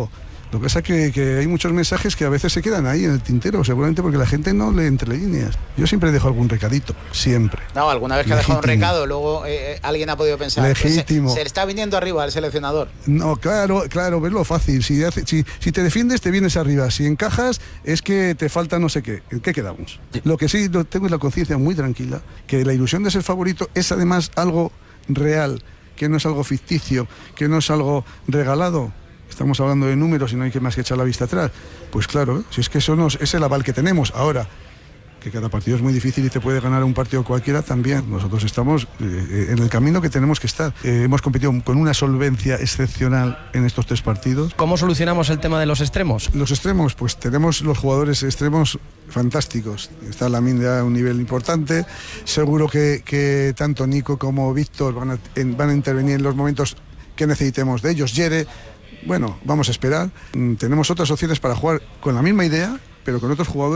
Lo que pasa es que, que hay muchos mensajes que a veces se quedan ahí en el tintero, seguramente porque la gente no lee entre líneas. Yo siempre dejo algún recadito, siempre. No, alguna vez que ha dejado un recado, luego eh, alguien ha podido pensar legítimo. Se, se le está viniendo arriba el seleccionador. No, claro, claro, ves lo fácil. Si, hace, si, si te defiendes, te vienes arriba. Si encajas, es que te falta no sé qué. ¿En qué quedamos? Lo que sí lo tengo es la conciencia muy tranquila, que la ilusión de ser favorito es además algo real, que no es algo ficticio, que no es algo regalado. Estamos hablando de números y no hay que más que echar la vista atrás. Pues claro, si es que eso nos, es el aval que tenemos. Ahora, que cada partido es muy difícil y te puede ganar un partido cualquiera también. Nosotros estamos eh, en el camino que tenemos que estar. Eh, hemos competido con una solvencia excepcional en estos tres partidos. ¿Cómo solucionamos el tema de los extremos? Los extremos, pues tenemos los jugadores extremos fantásticos. Está Lamine a un nivel importante. Seguro que, que tanto Nico como Víctor van a, en, van a intervenir en los momentos que necesitemos de ellos. Yere, bueno, vamos a esperar. Mm, tenemos otras opciones para jugar con la misma idea, pero con otros jugadores.